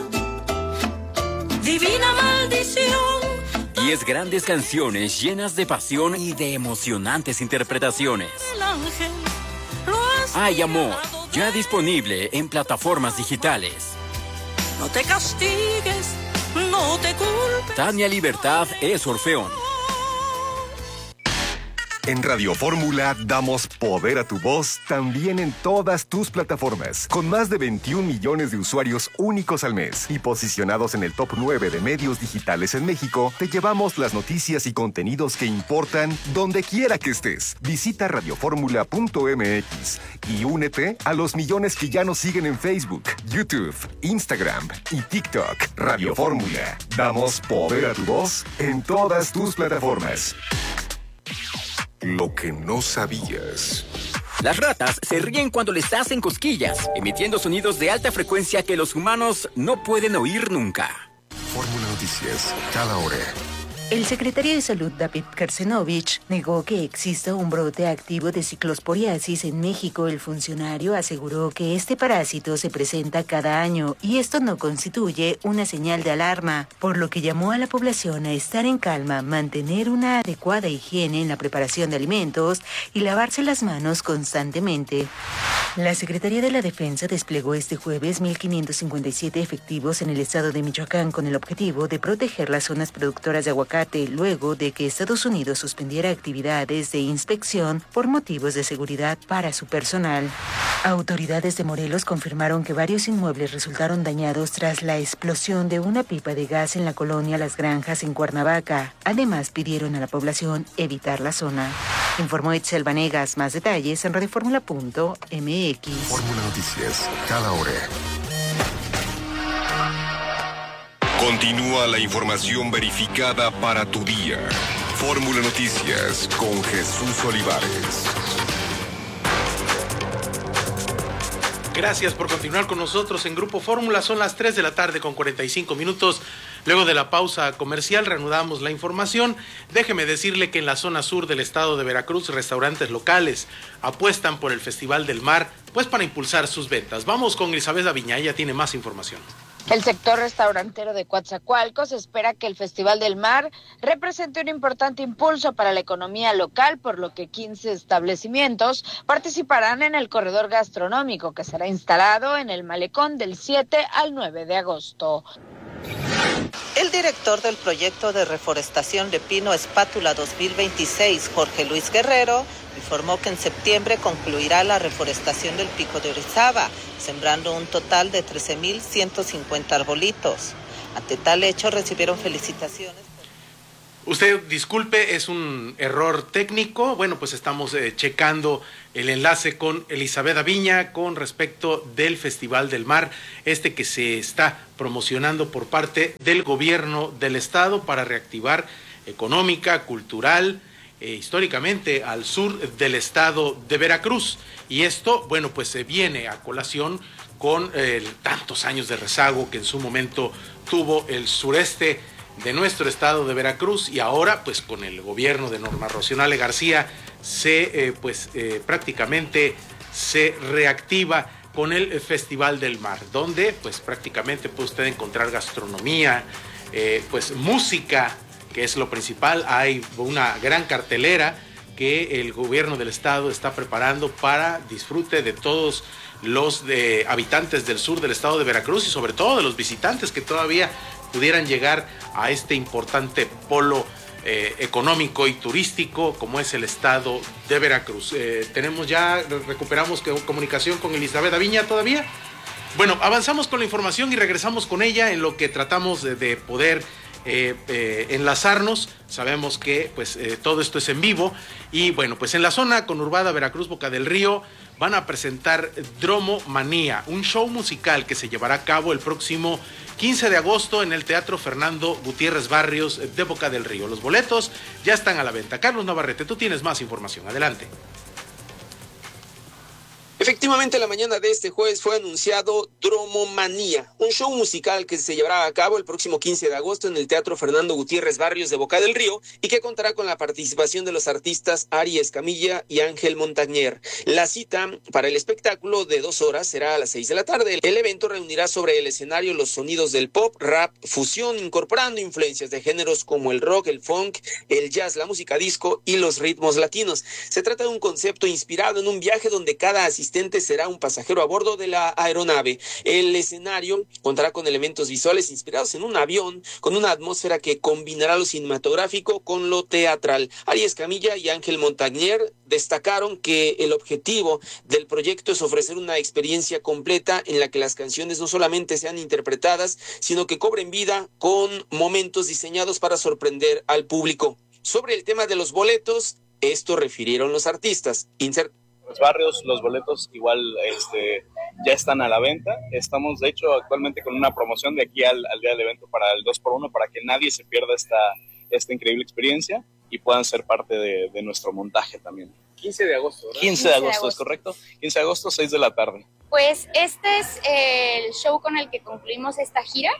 Divina maldición. Diez grandes canciones llenas de pasión y de emocionantes interpretaciones. El ángel Hay Amor, ya disponible en plataformas digitales. No te castigues, no te culpes. Tania Libertad es Orfeón. En Radio Fórmula damos poder a tu voz también en todas tus plataformas, con más de veintiún millones de usuarios únicos al mes y posicionados en el top nueve de medios digitales en México. Te llevamos las noticias y contenidos que importan donde quiera que estés. Visita radio fórmula punto M X y únete a los millones que ya nos siguen en Facebook, YouTube, Instagram y TikTok. Radio Fórmula, damos poder a tu voz en todas tus plataformas. Lo que no sabías. Las ratas se ríen cuando les hacen cosquillas, emitiendo sonidos de alta frecuencia que los humanos no pueden oír nunca. Fórmula Noticias, cada hora. El secretario de Salud, David Kersenovich, negó que exista un brote activo de ciclosporiasis en México. El funcionario aseguró que este parásito se presenta cada año y esto no constituye una señal de alarma, por lo que llamó a la población a estar en calma, mantener una adecuada higiene en la preparación de alimentos y lavarse las manos constantemente. La Secretaría de la Defensa desplegó este jueves mil quinientos cincuenta y siete efectivos en el estado de Michoacán con el objetivo de proteger las zonas productoras de aguacate luego de que Estados Unidos suspendiera actividades de inspección por motivos de seguridad para su personal. Autoridades de Morelos confirmaron que varios inmuebles resultaron dañados tras la explosión de una pipa de gas en la colonia Las Granjas en Cuernavaca. Además, pidieron a la población evitar la zona. Informó Itzel Vanegas. Más detalles en radio fórmula punto M X. Fórmula Noticias, cada hora. Continúa la información verificada para tu día. Fórmula Noticias con Jesús Olivares. Gracias por continuar con nosotros en Grupo Fórmula. Son las tres de la tarde con cuarenta y cinco minutos. Luego de la pausa comercial reanudamos la información. Déjeme decirle que en la zona sur del estado de Veracruz, restaurantes locales apuestan por el Festival del Mar, pues para impulsar sus ventas. Vamos con Isabel Aviña, ella tiene más información. El sector restaurantero de Coatzacoalcos espera que el Festival del Mar represente un importante impulso para la economía local, por lo que quince establecimientos participarán en el corredor gastronómico que será instalado en el malecón del siete al nueve de agosto. El director del proyecto de reforestación de Pino Espátula dos mil veintiséis, Jorge Luis Guerrero, informó que en septiembre concluirá la reforestación del Pico de Orizaba, sembrando un total de trece mil ciento cincuenta arbolitos. Ante tal hecho recibieron felicitaciones. Usted disculpe, es un error técnico. Bueno, pues estamos eh, checando el enlace con Elizabeth Aviña con respecto del Festival del Mar, este que se está promocionando por parte del gobierno del estado para reactivar económica, cultural, eh, históricamente al sur del estado de Veracruz. Y esto, bueno, pues se viene a colación con eh, tantos años de rezago que en su momento tuvo el sureste de nuestro estado de Veracruz, y ahora pues con el gobierno de Norma Rocío García se eh, pues eh, prácticamente se reactiva con el Festival del Mar, donde pues prácticamente puede usted encontrar gastronomía, eh, pues música, que es lo principal. Hay una gran cartelera que el gobierno del estado está preparando para disfrute de todos los de habitantes del sur del estado de Veracruz y sobre todo de los visitantes que todavía pudieran llegar a este importante polo eh, económico y turístico como es el estado de Veracruz. Eh, tenemos ya, recuperamos comunicación con Elizabeth Aviña todavía. Bueno, avanzamos con la información y regresamos con ella en lo que tratamos de, de poder eh, eh, enlazarnos. Sabemos que pues eh, todo esto es en vivo y bueno, pues en la zona conurbada Veracruz Boca del Río van a presentar Dromo Manía, un show musical que se llevará a cabo el próximo quince de agosto en el Teatro Fernando Gutiérrez Barrios de Boca del Río. Los boletos ya están a la venta. Carlos Navarrete, tú tienes más información. Adelante. Efectivamente, la mañana de este jueves fue anunciado Dromo Manía, un show musical que se llevará a cabo el próximo quince de agosto en el Teatro Fernando Gutiérrez Barrios de Boca del Río y que contará con la participación de los artistas Ari Escamilla y Ángel Montañer. La cita para el espectáculo de dos horas será a las seis de la tarde. El evento reunirá sobre el escenario los sonidos del pop, rap, fusión, incorporando influencias de géneros como el rock, el funk, el jazz, la música disco y los ritmos latinos. Se trata de un concepto inspirado en un viaje donde cada asistente será un pasajero a bordo de la aeronave. El escenario contará con elementos visuales inspirados en un avión, con una atmósfera que combinará lo cinematográfico con lo teatral. Ari Escamilla y Ángel Montañer destacaron que el objetivo del proyecto es ofrecer una experiencia completa en la que las canciones no solamente sean interpretadas, sino que cobren vida con momentos diseñados para sorprender al público. Sobre el tema de los boletos, esto refirieron los artistas. Insert Los barrios, los boletos igual este, ya están a la venta. Estamos, de hecho, actualmente con una promoción de aquí al, al día del evento para el dos por uno, para que nadie se pierda esta, esta increíble experiencia y puedan ser parte de, de nuestro montaje también. quince de agosto, ¿verdad? quince de agosto, es correcto. quince de agosto, seis de la tarde. Pues este es el show con el que concluimos esta gira.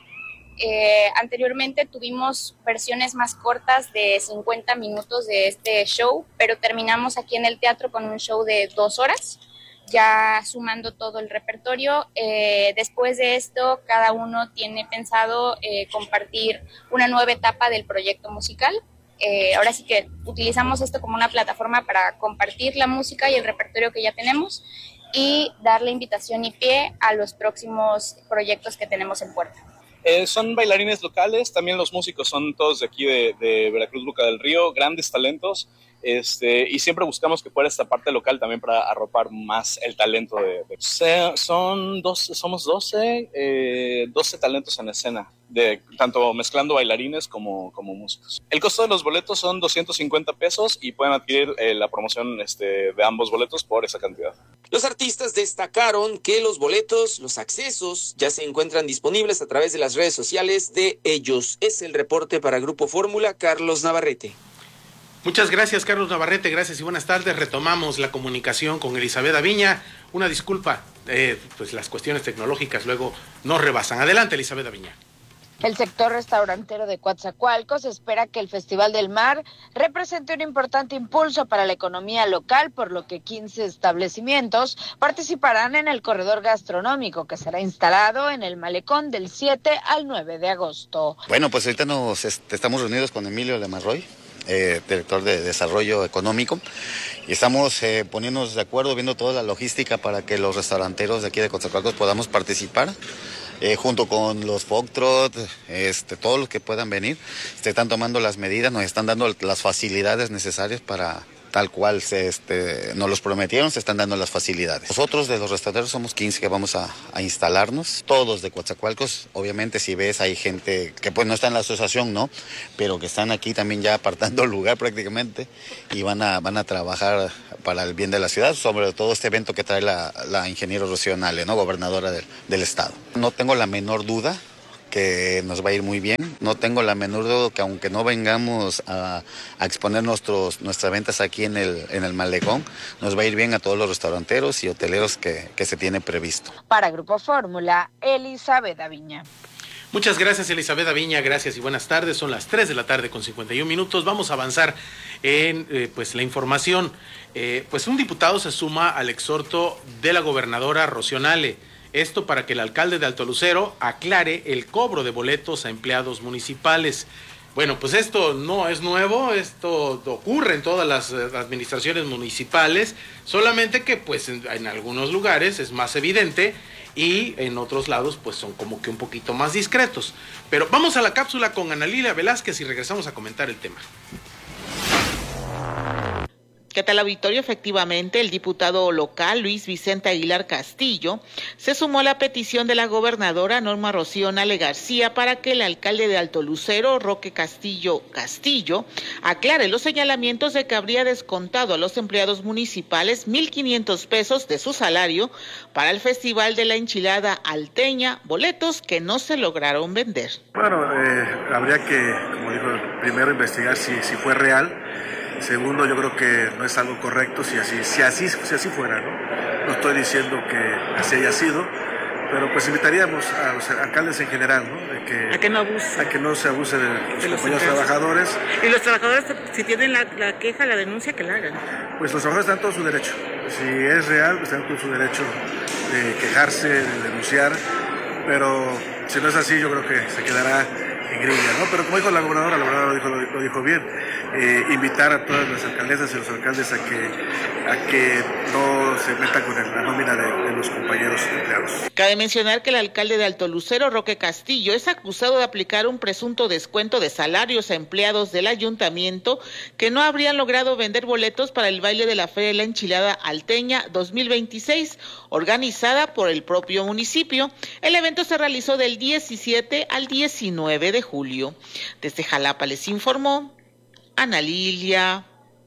Eh, anteriormente tuvimos versiones más cortas de cincuenta minutos de este show, pero terminamos aquí en el teatro con un show de dos horas, ya sumando todo el repertorio. Eh, después de esto, cada uno tiene pensado eh, compartir una nueva etapa del proyecto musical. Eh, ahora sí que utilizamos esto como una plataforma para compartir la música y el repertorio que ya tenemos y darle invitación y pie a los próximos proyectos que tenemos en puerta. Eh, son bailarines locales, también los músicos son todos de aquí de, de Veracruz, Boca del Río, grandes talentos, este, y siempre buscamos que fuera esta parte local también para arropar más el talento de... de se, son doce, somos doce, eh, doce talentos en escena, de, tanto mezclando bailarines como, como músicos. El costo de los boletos son doscientos cincuenta pesos y pueden adquirir eh, la promoción este, de ambos boletos por esa cantidad. Los artistas destacaron que los boletos, los accesos, ya se encuentran disponibles a través de las redes sociales de ellos. Es el reporte para Grupo Fórmula, Carlos Navarrete. Muchas gracias, Carlos Navarrete, gracias y buenas tardes. Retomamos la comunicación con Elizabeth Aviña. Una disculpa, eh, pues las cuestiones tecnológicas luego nos rebasan. Adelante, Elizabeth Aviña. El sector restaurantero de Coatzacoalcos espera que el Festival del Mar represente un importante impulso para la economía local, por lo que quince establecimientos participarán en el corredor gastronómico que será instalado en el malecón del siete al nueve de agosto. Bueno, pues ahorita nos este, estamos reunidos con Emilio Lemarroy, eh, director de Desarrollo Económico, y estamos eh, poniéndonos de acuerdo, viendo toda la logística para que los restauranteros de aquí de Coatzacoalcos podamos participar. Eh, junto con los Fogtrot, este, todos los que puedan venir, se están tomando las medidas, nos están dando las facilidades necesarias para, tal cual se, este, nos los prometieron, se están dando las facilidades. Nosotros de los restauranteros somos quince que vamos a, a instalarnos, todos de Coatzacoalcos. Obviamente si ves hay gente que pues no está en la asociación, ¿no? Pero que están aquí también ya apartando lugar prácticamente y van a, van a trabajar para el bien de la ciudad, sobre todo este evento que trae la, la ingeniero Rocío Nale, ¿no? Gobernadora del, del estado. No tengo la menor duda que nos va a ir muy bien. No tengo la menor duda que aunque no vengamos a, a exponer nuestros, nuestras ventas aquí en el, en el malecón, nos va a ir bien a todos los restauranteros y hoteleros que, que se tiene previsto. Para Grupo Fórmula, Elizabeth Aviña. Muchas gracias, Elizabeth Aviña, gracias y buenas tardes. Son las tres de la tarde con cincuenta y un minutos. Vamos a avanzar en eh, pues la información. Eh, pues un diputado se suma al exhorto de la gobernadora Rocío Nale. Esto para que el alcalde de Alto Lucero aclare el cobro de boletos a empleados municipales. Bueno, pues esto no es nuevo, esto ocurre en todas las administraciones municipales, solamente que pues en, en algunos lugares es más evidente y en otros lados pues son como que un poquito más discretos. Pero vamos a la cápsula con Ana Lilia Velázquez y regresamos a comentar el tema. ¿Qué tal, auditorio? Efectivamente, el diputado local Luis Vicente Aguilar Castillo se sumó a la petición de la gobernadora Norma Rocío Nale García para que el alcalde de Alto Lucero, Roque Castillo Castillo, aclare los señalamientos de que habría descontado a los empleados municipales mil quinientos pesos de su salario para el Festival de la Enchilada Alteña, boletos que no se lograron vender. Bueno, eh, habría que, como dijo, primero investigar si, si fue real. Segundo, yo creo que no es algo correcto si así, si así, si así fuera, ¿no? No estoy diciendo que así haya sido, pero pues invitaríamos a los alcaldes en general, ¿no? De que, a que no abuse. A que no se abuse de los, de los compañeros trabajadores. Y los trabajadores, si tienen la, la queja, la denuncia, que la hagan. Pues los trabajadores están todo su derecho. Si es real, pues están todo su derecho de quejarse, de denunciar, pero si no es así, yo creo que se quedará en grilla, ¿no? Pero como dijo la gobernadora, la gobernadora lo dijo, lo, lo dijo bien, eh, invitar a todas las alcaldesas y los alcaldes a que, a que no se metan con el, la nómina de, de los compañeros empleados. Cabe mencionar que el alcalde de Alto Lucero, Roque Castillo, es acusado de aplicar un presunto descuento de salarios a empleados del ayuntamiento que no habrían logrado vender boletos para el baile de la Feria de la Enchilada Alteña dos mil veintiséis, organizada por el propio municipio. El evento se realizó del diecisiete al diecinueve de julio. Desde Jalapa les informó Ana Lilia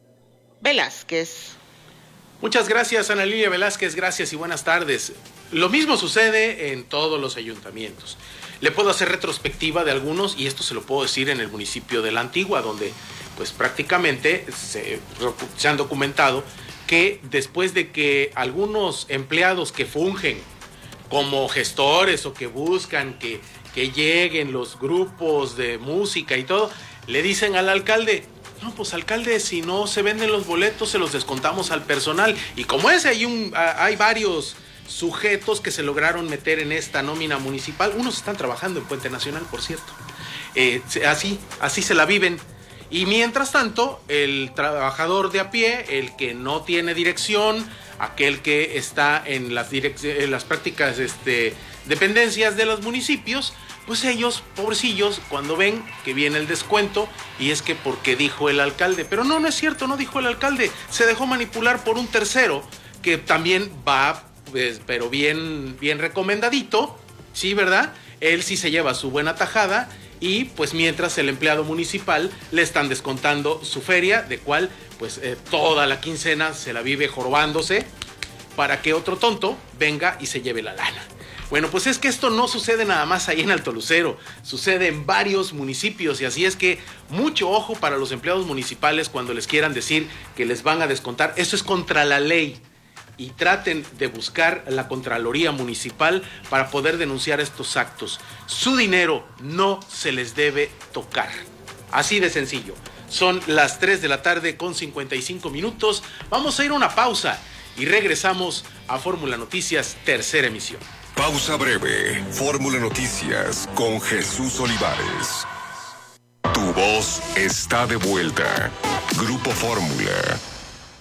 Velázquez. Muchas gracias, Ana Lilia Velázquez, gracias y buenas tardes. Lo mismo sucede en todos los ayuntamientos. Le puedo hacer retrospectiva de algunos y esto se lo puedo decir en el municipio de La Antigua, donde pues prácticamente se, se han documentado que después de que algunos empleados que fungen como gestores o que buscan que, que lleguen los grupos de música y todo, le dicen al alcalde: no, pues alcalde, si no se venden los boletos se los descontamos al personal. Y como ese hay, un, hay varios sujetos que se lograron meter en esta nómina municipal, unos están trabajando en Puente Nacional, por cierto, eh, así, así se la viven. Y mientras tanto, el trabajador de a pie, el que no tiene dirección, aquel que está en las, direc- en las prácticas este, dependencias de los municipios, pues ellos, pobrecillos, cuando ven que viene el descuento, y es que porque dijo el alcalde, pero no, no es cierto, no dijo el alcalde, se dejó manipular por un tercero que también va, pues, pero bien, bien recomendadito, sí, ¿verdad? Él sí se lleva su buena tajada. Y pues mientras el empleado municipal le están descontando su feria, de cual pues eh, toda la quincena se la vive jorobándose para que otro tonto venga y se lleve la lana. Bueno, pues es que esto no sucede nada más ahí en Alto Lucero, sucede en varios municipios y así es que mucho ojo para los empleados municipales cuando les quieran decir que les van a descontar. Eso es contra la ley. Y traten de buscar la Contraloría Municipal para poder denunciar estos actos. Su dinero no se les debe tocar. Así de sencillo. Son las tres de la tarde con cincuenta y cinco minutos. Vamos a ir a una pausa y regresamos a Fórmula Noticias, tercera emisión. Pausa breve. Fórmula Noticias con Jesús Olivares. Tu voz está de vuelta. Grupo Fórmula.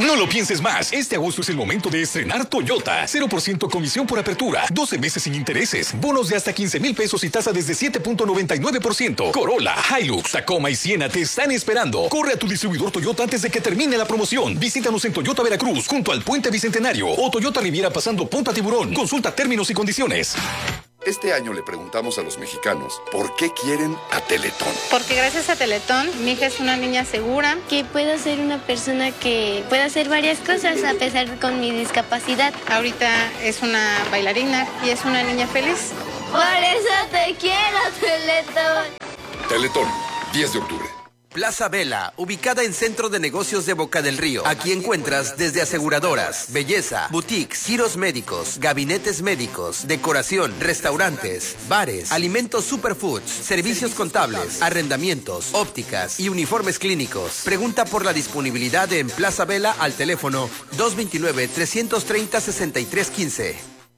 No lo pienses más. Este agosto es el momento de estrenar Toyota. cero por ciento comisión por apertura. doce meses sin intereses. Bonos de hasta quince mil pesos y tasa desde siete punto noventa y nueve por ciento. Corolla, Hilux, Tacoma y Siena te están esperando. Corre a tu distribuidor Toyota antes de que termine la promoción. Visítanos en Toyota Veracruz, junto al Puente Bicentenario. O Toyota Riviera pasando Punta Tiburón. Consulta términos y condiciones. Este año le preguntamos a los mexicanos por qué quieren a Teletón. Porque gracias a Teletón, mi hija es una niña segura. Que puedo ser una persona que pueda hacer varias cosas a pesar de con mi discapacidad. Ahorita es una bailarina y es una niña feliz. Por eso te quiero, Teletón. Teletón, diez de octubre. Plaza Vela, ubicada en Centro de Negocios de Boca del Río. Aquí encuentras desde aseguradoras, belleza, boutiques, giros médicos, gabinetes médicos, decoración, restaurantes, bares, alimentos superfoods, servicios contables, arrendamientos, ópticas y uniformes clínicos. Pregunta por la disponibilidad en Plaza Vela al teléfono dos dos nueve, tres tres cero, seis tres uno cinco.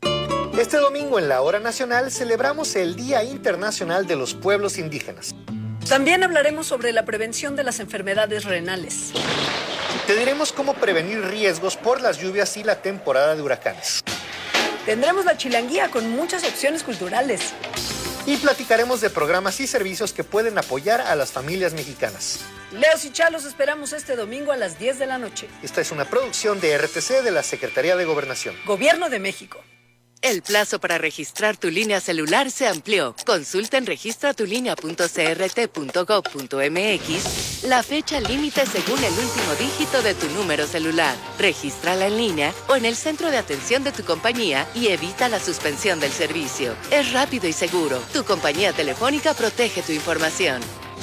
Este domingo en la Hora Nacional celebramos el Día Internacional de los Pueblos Indígenas. También hablaremos sobre la prevención de las enfermedades renales. Te diremos cómo prevenir riesgos por las lluvias y la temporada de huracanes. Tendremos la chilanguía con muchas opciones culturales. Y platicaremos de programas y servicios que pueden apoyar a las familias mexicanas. Leos y Chalos esperamos este domingo a las diez de la noche. Esta es una producción de R T C de la Secretaría de Gobernación. Gobierno de México. El plazo para registrar tu línea celular se amplió. Consulta en registra tu línea punto c r t punto gov punto m x la fecha límite según el último dígito de tu número celular. Regístrala en línea o en el centro de atención de tu compañía y evita la suspensión del servicio. Es rápido y seguro. Tu compañía telefónica protege tu información.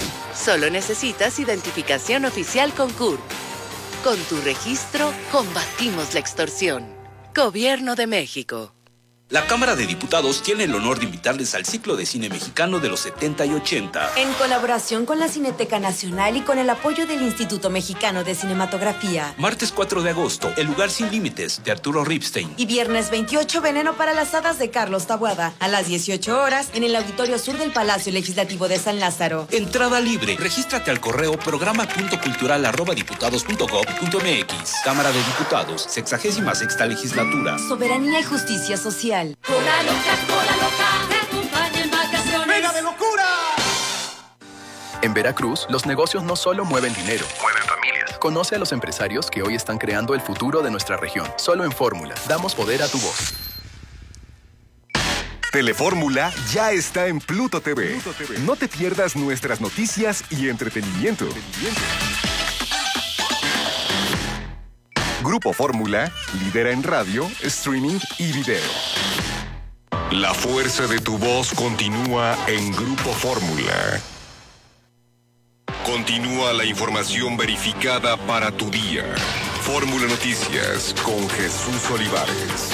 Solo necesitas identificación oficial con C U R. Con tu registro, combatimos la extorsión. Gobierno de México. La Cámara de Diputados tiene el honor de invitarles al ciclo de cine mexicano de los setenta y ochenta. En colaboración con la Cineteca Nacional y con el apoyo del Instituto Mexicano de Cinematografía. Martes cuatro de agosto, El lugar sin límites, de Arturo Ripstein. Y viernes veintiocho, Veneno para las hadas, de Carlos Taboada. A las dieciocho horas, en el Auditorio Sur del Palacio Legislativo de San Lázaro. Entrada libre. Regístrate al correo programa punto cultural arroba diputados punto gov punto m x. Cámara de Diputados, sexagésima sexta legislatura. Soberanía y justicia social. Cola loca, cola loca, te acompaña en vacaciones. ¡Venga de locura! En Veracruz, los negocios no solo mueven dinero, mueven familias. Conoce a los empresarios que hoy están creando el futuro de nuestra región. Solo en Fórmula, damos poder a tu voz. Telefórmula ya está en Pluto T V. Pluto T V. No te pierdas nuestras noticias y entretenimiento. entretenimiento. Grupo Fórmula lidera en radio, streaming y video. La fuerza de tu voz continúa en Grupo Fórmula. Continúa la información verificada para tu día. Fórmula Noticias con Jesús Olivares.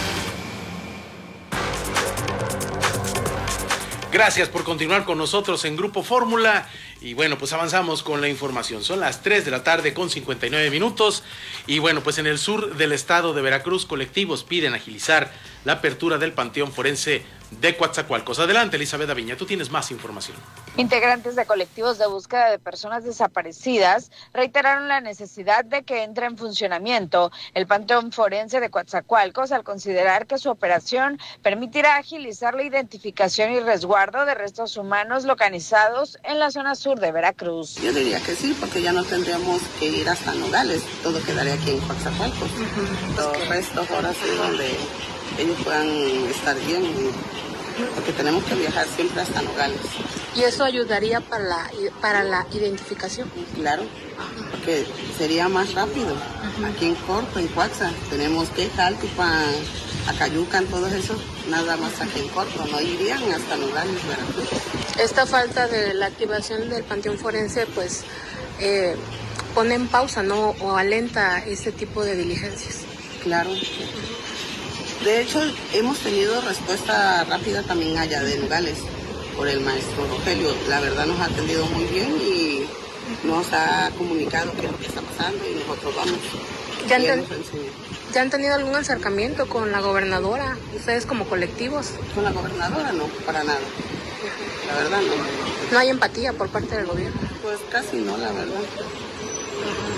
Gracias por continuar con nosotros en Grupo Fórmula. Y bueno, pues avanzamos con la información. Son las tres de la tarde con cincuenta y nueve minutos. Y bueno, pues en el sur del estado de Veracruz, colectivos piden agilizar la apertura del Panteón Forense de Coatzacoalcos. Adelante, Elizabeth Aviña, tú tienes más información. Integrantes de colectivos de búsqueda de personas desaparecidas reiteraron la necesidad de que entre en funcionamiento el Panteón Forense de Coatzacoalcos al considerar que su operación permitirá agilizar la identificación y resguardo de restos humanos localizados en la zona sur de Veracruz. Yo diría que sí, porque ya no tendríamos que ir hasta Nogales, todo quedaría aquí en Coatzacoalcos. Uh-huh. Los restos ahora sí donde ellos puedan estar bien, porque tenemos que viajar siempre hasta Nogales. ¿Y eso ayudaría para la, para la identificación? Claro, porque sería más rápido. Uh-huh. Aquí en Corto, en Coaxa, tenemos que Jaltipan, Acayucan, todos esos, nada más aquí en Corto, no irían hasta Nogales, Veracruz. Esta falta de la activación del Panteón Forense, pues, eh, pone en pausa, ¿no? O alenta este tipo de diligencias. Claro. De hecho, hemos tenido respuesta rápida también allá de Nogales por el maestro Rogelio. La verdad nos ha atendido muy bien y nos ha comunicado qué es lo que está pasando y nosotros vamos. ¿Ya han, ten- ¿Ya han tenido algún acercamiento con la gobernadora, ustedes como colectivos? Con la gobernadora no, para nada. La verdad no. ¿No hay empatía por parte del gobierno? Pues casi no, la verdad.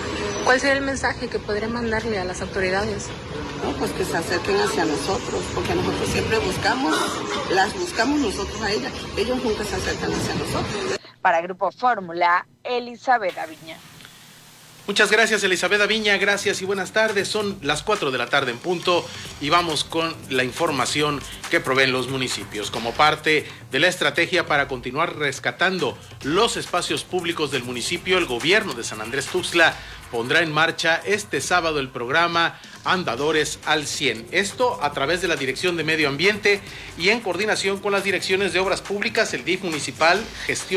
¿Cuál sería el mensaje que podría mandarle a las autoridades? No, pues que se acerquen hacia nosotros, porque nosotros siempre buscamos, las buscamos nosotros a ellas, ellos nunca se acercan hacia nosotros. Para Grupo Fórmula, Elizabeth Aviña. Muchas gracias, Elizabeth Aviña, gracias y buenas tardes. Son las cuatro de la tarde en punto y vamos con la información que proveen los municipios. Como parte de la estrategia para continuar rescatando los espacios públicos del municipio, el gobierno de San Andrés Tuxtla pondrá en marcha este sábado el programa Andadores al cien. Esto a través de la Dirección de Medio Ambiente y en coordinación con las direcciones de Obras Públicas, el D I F municipal, Gestión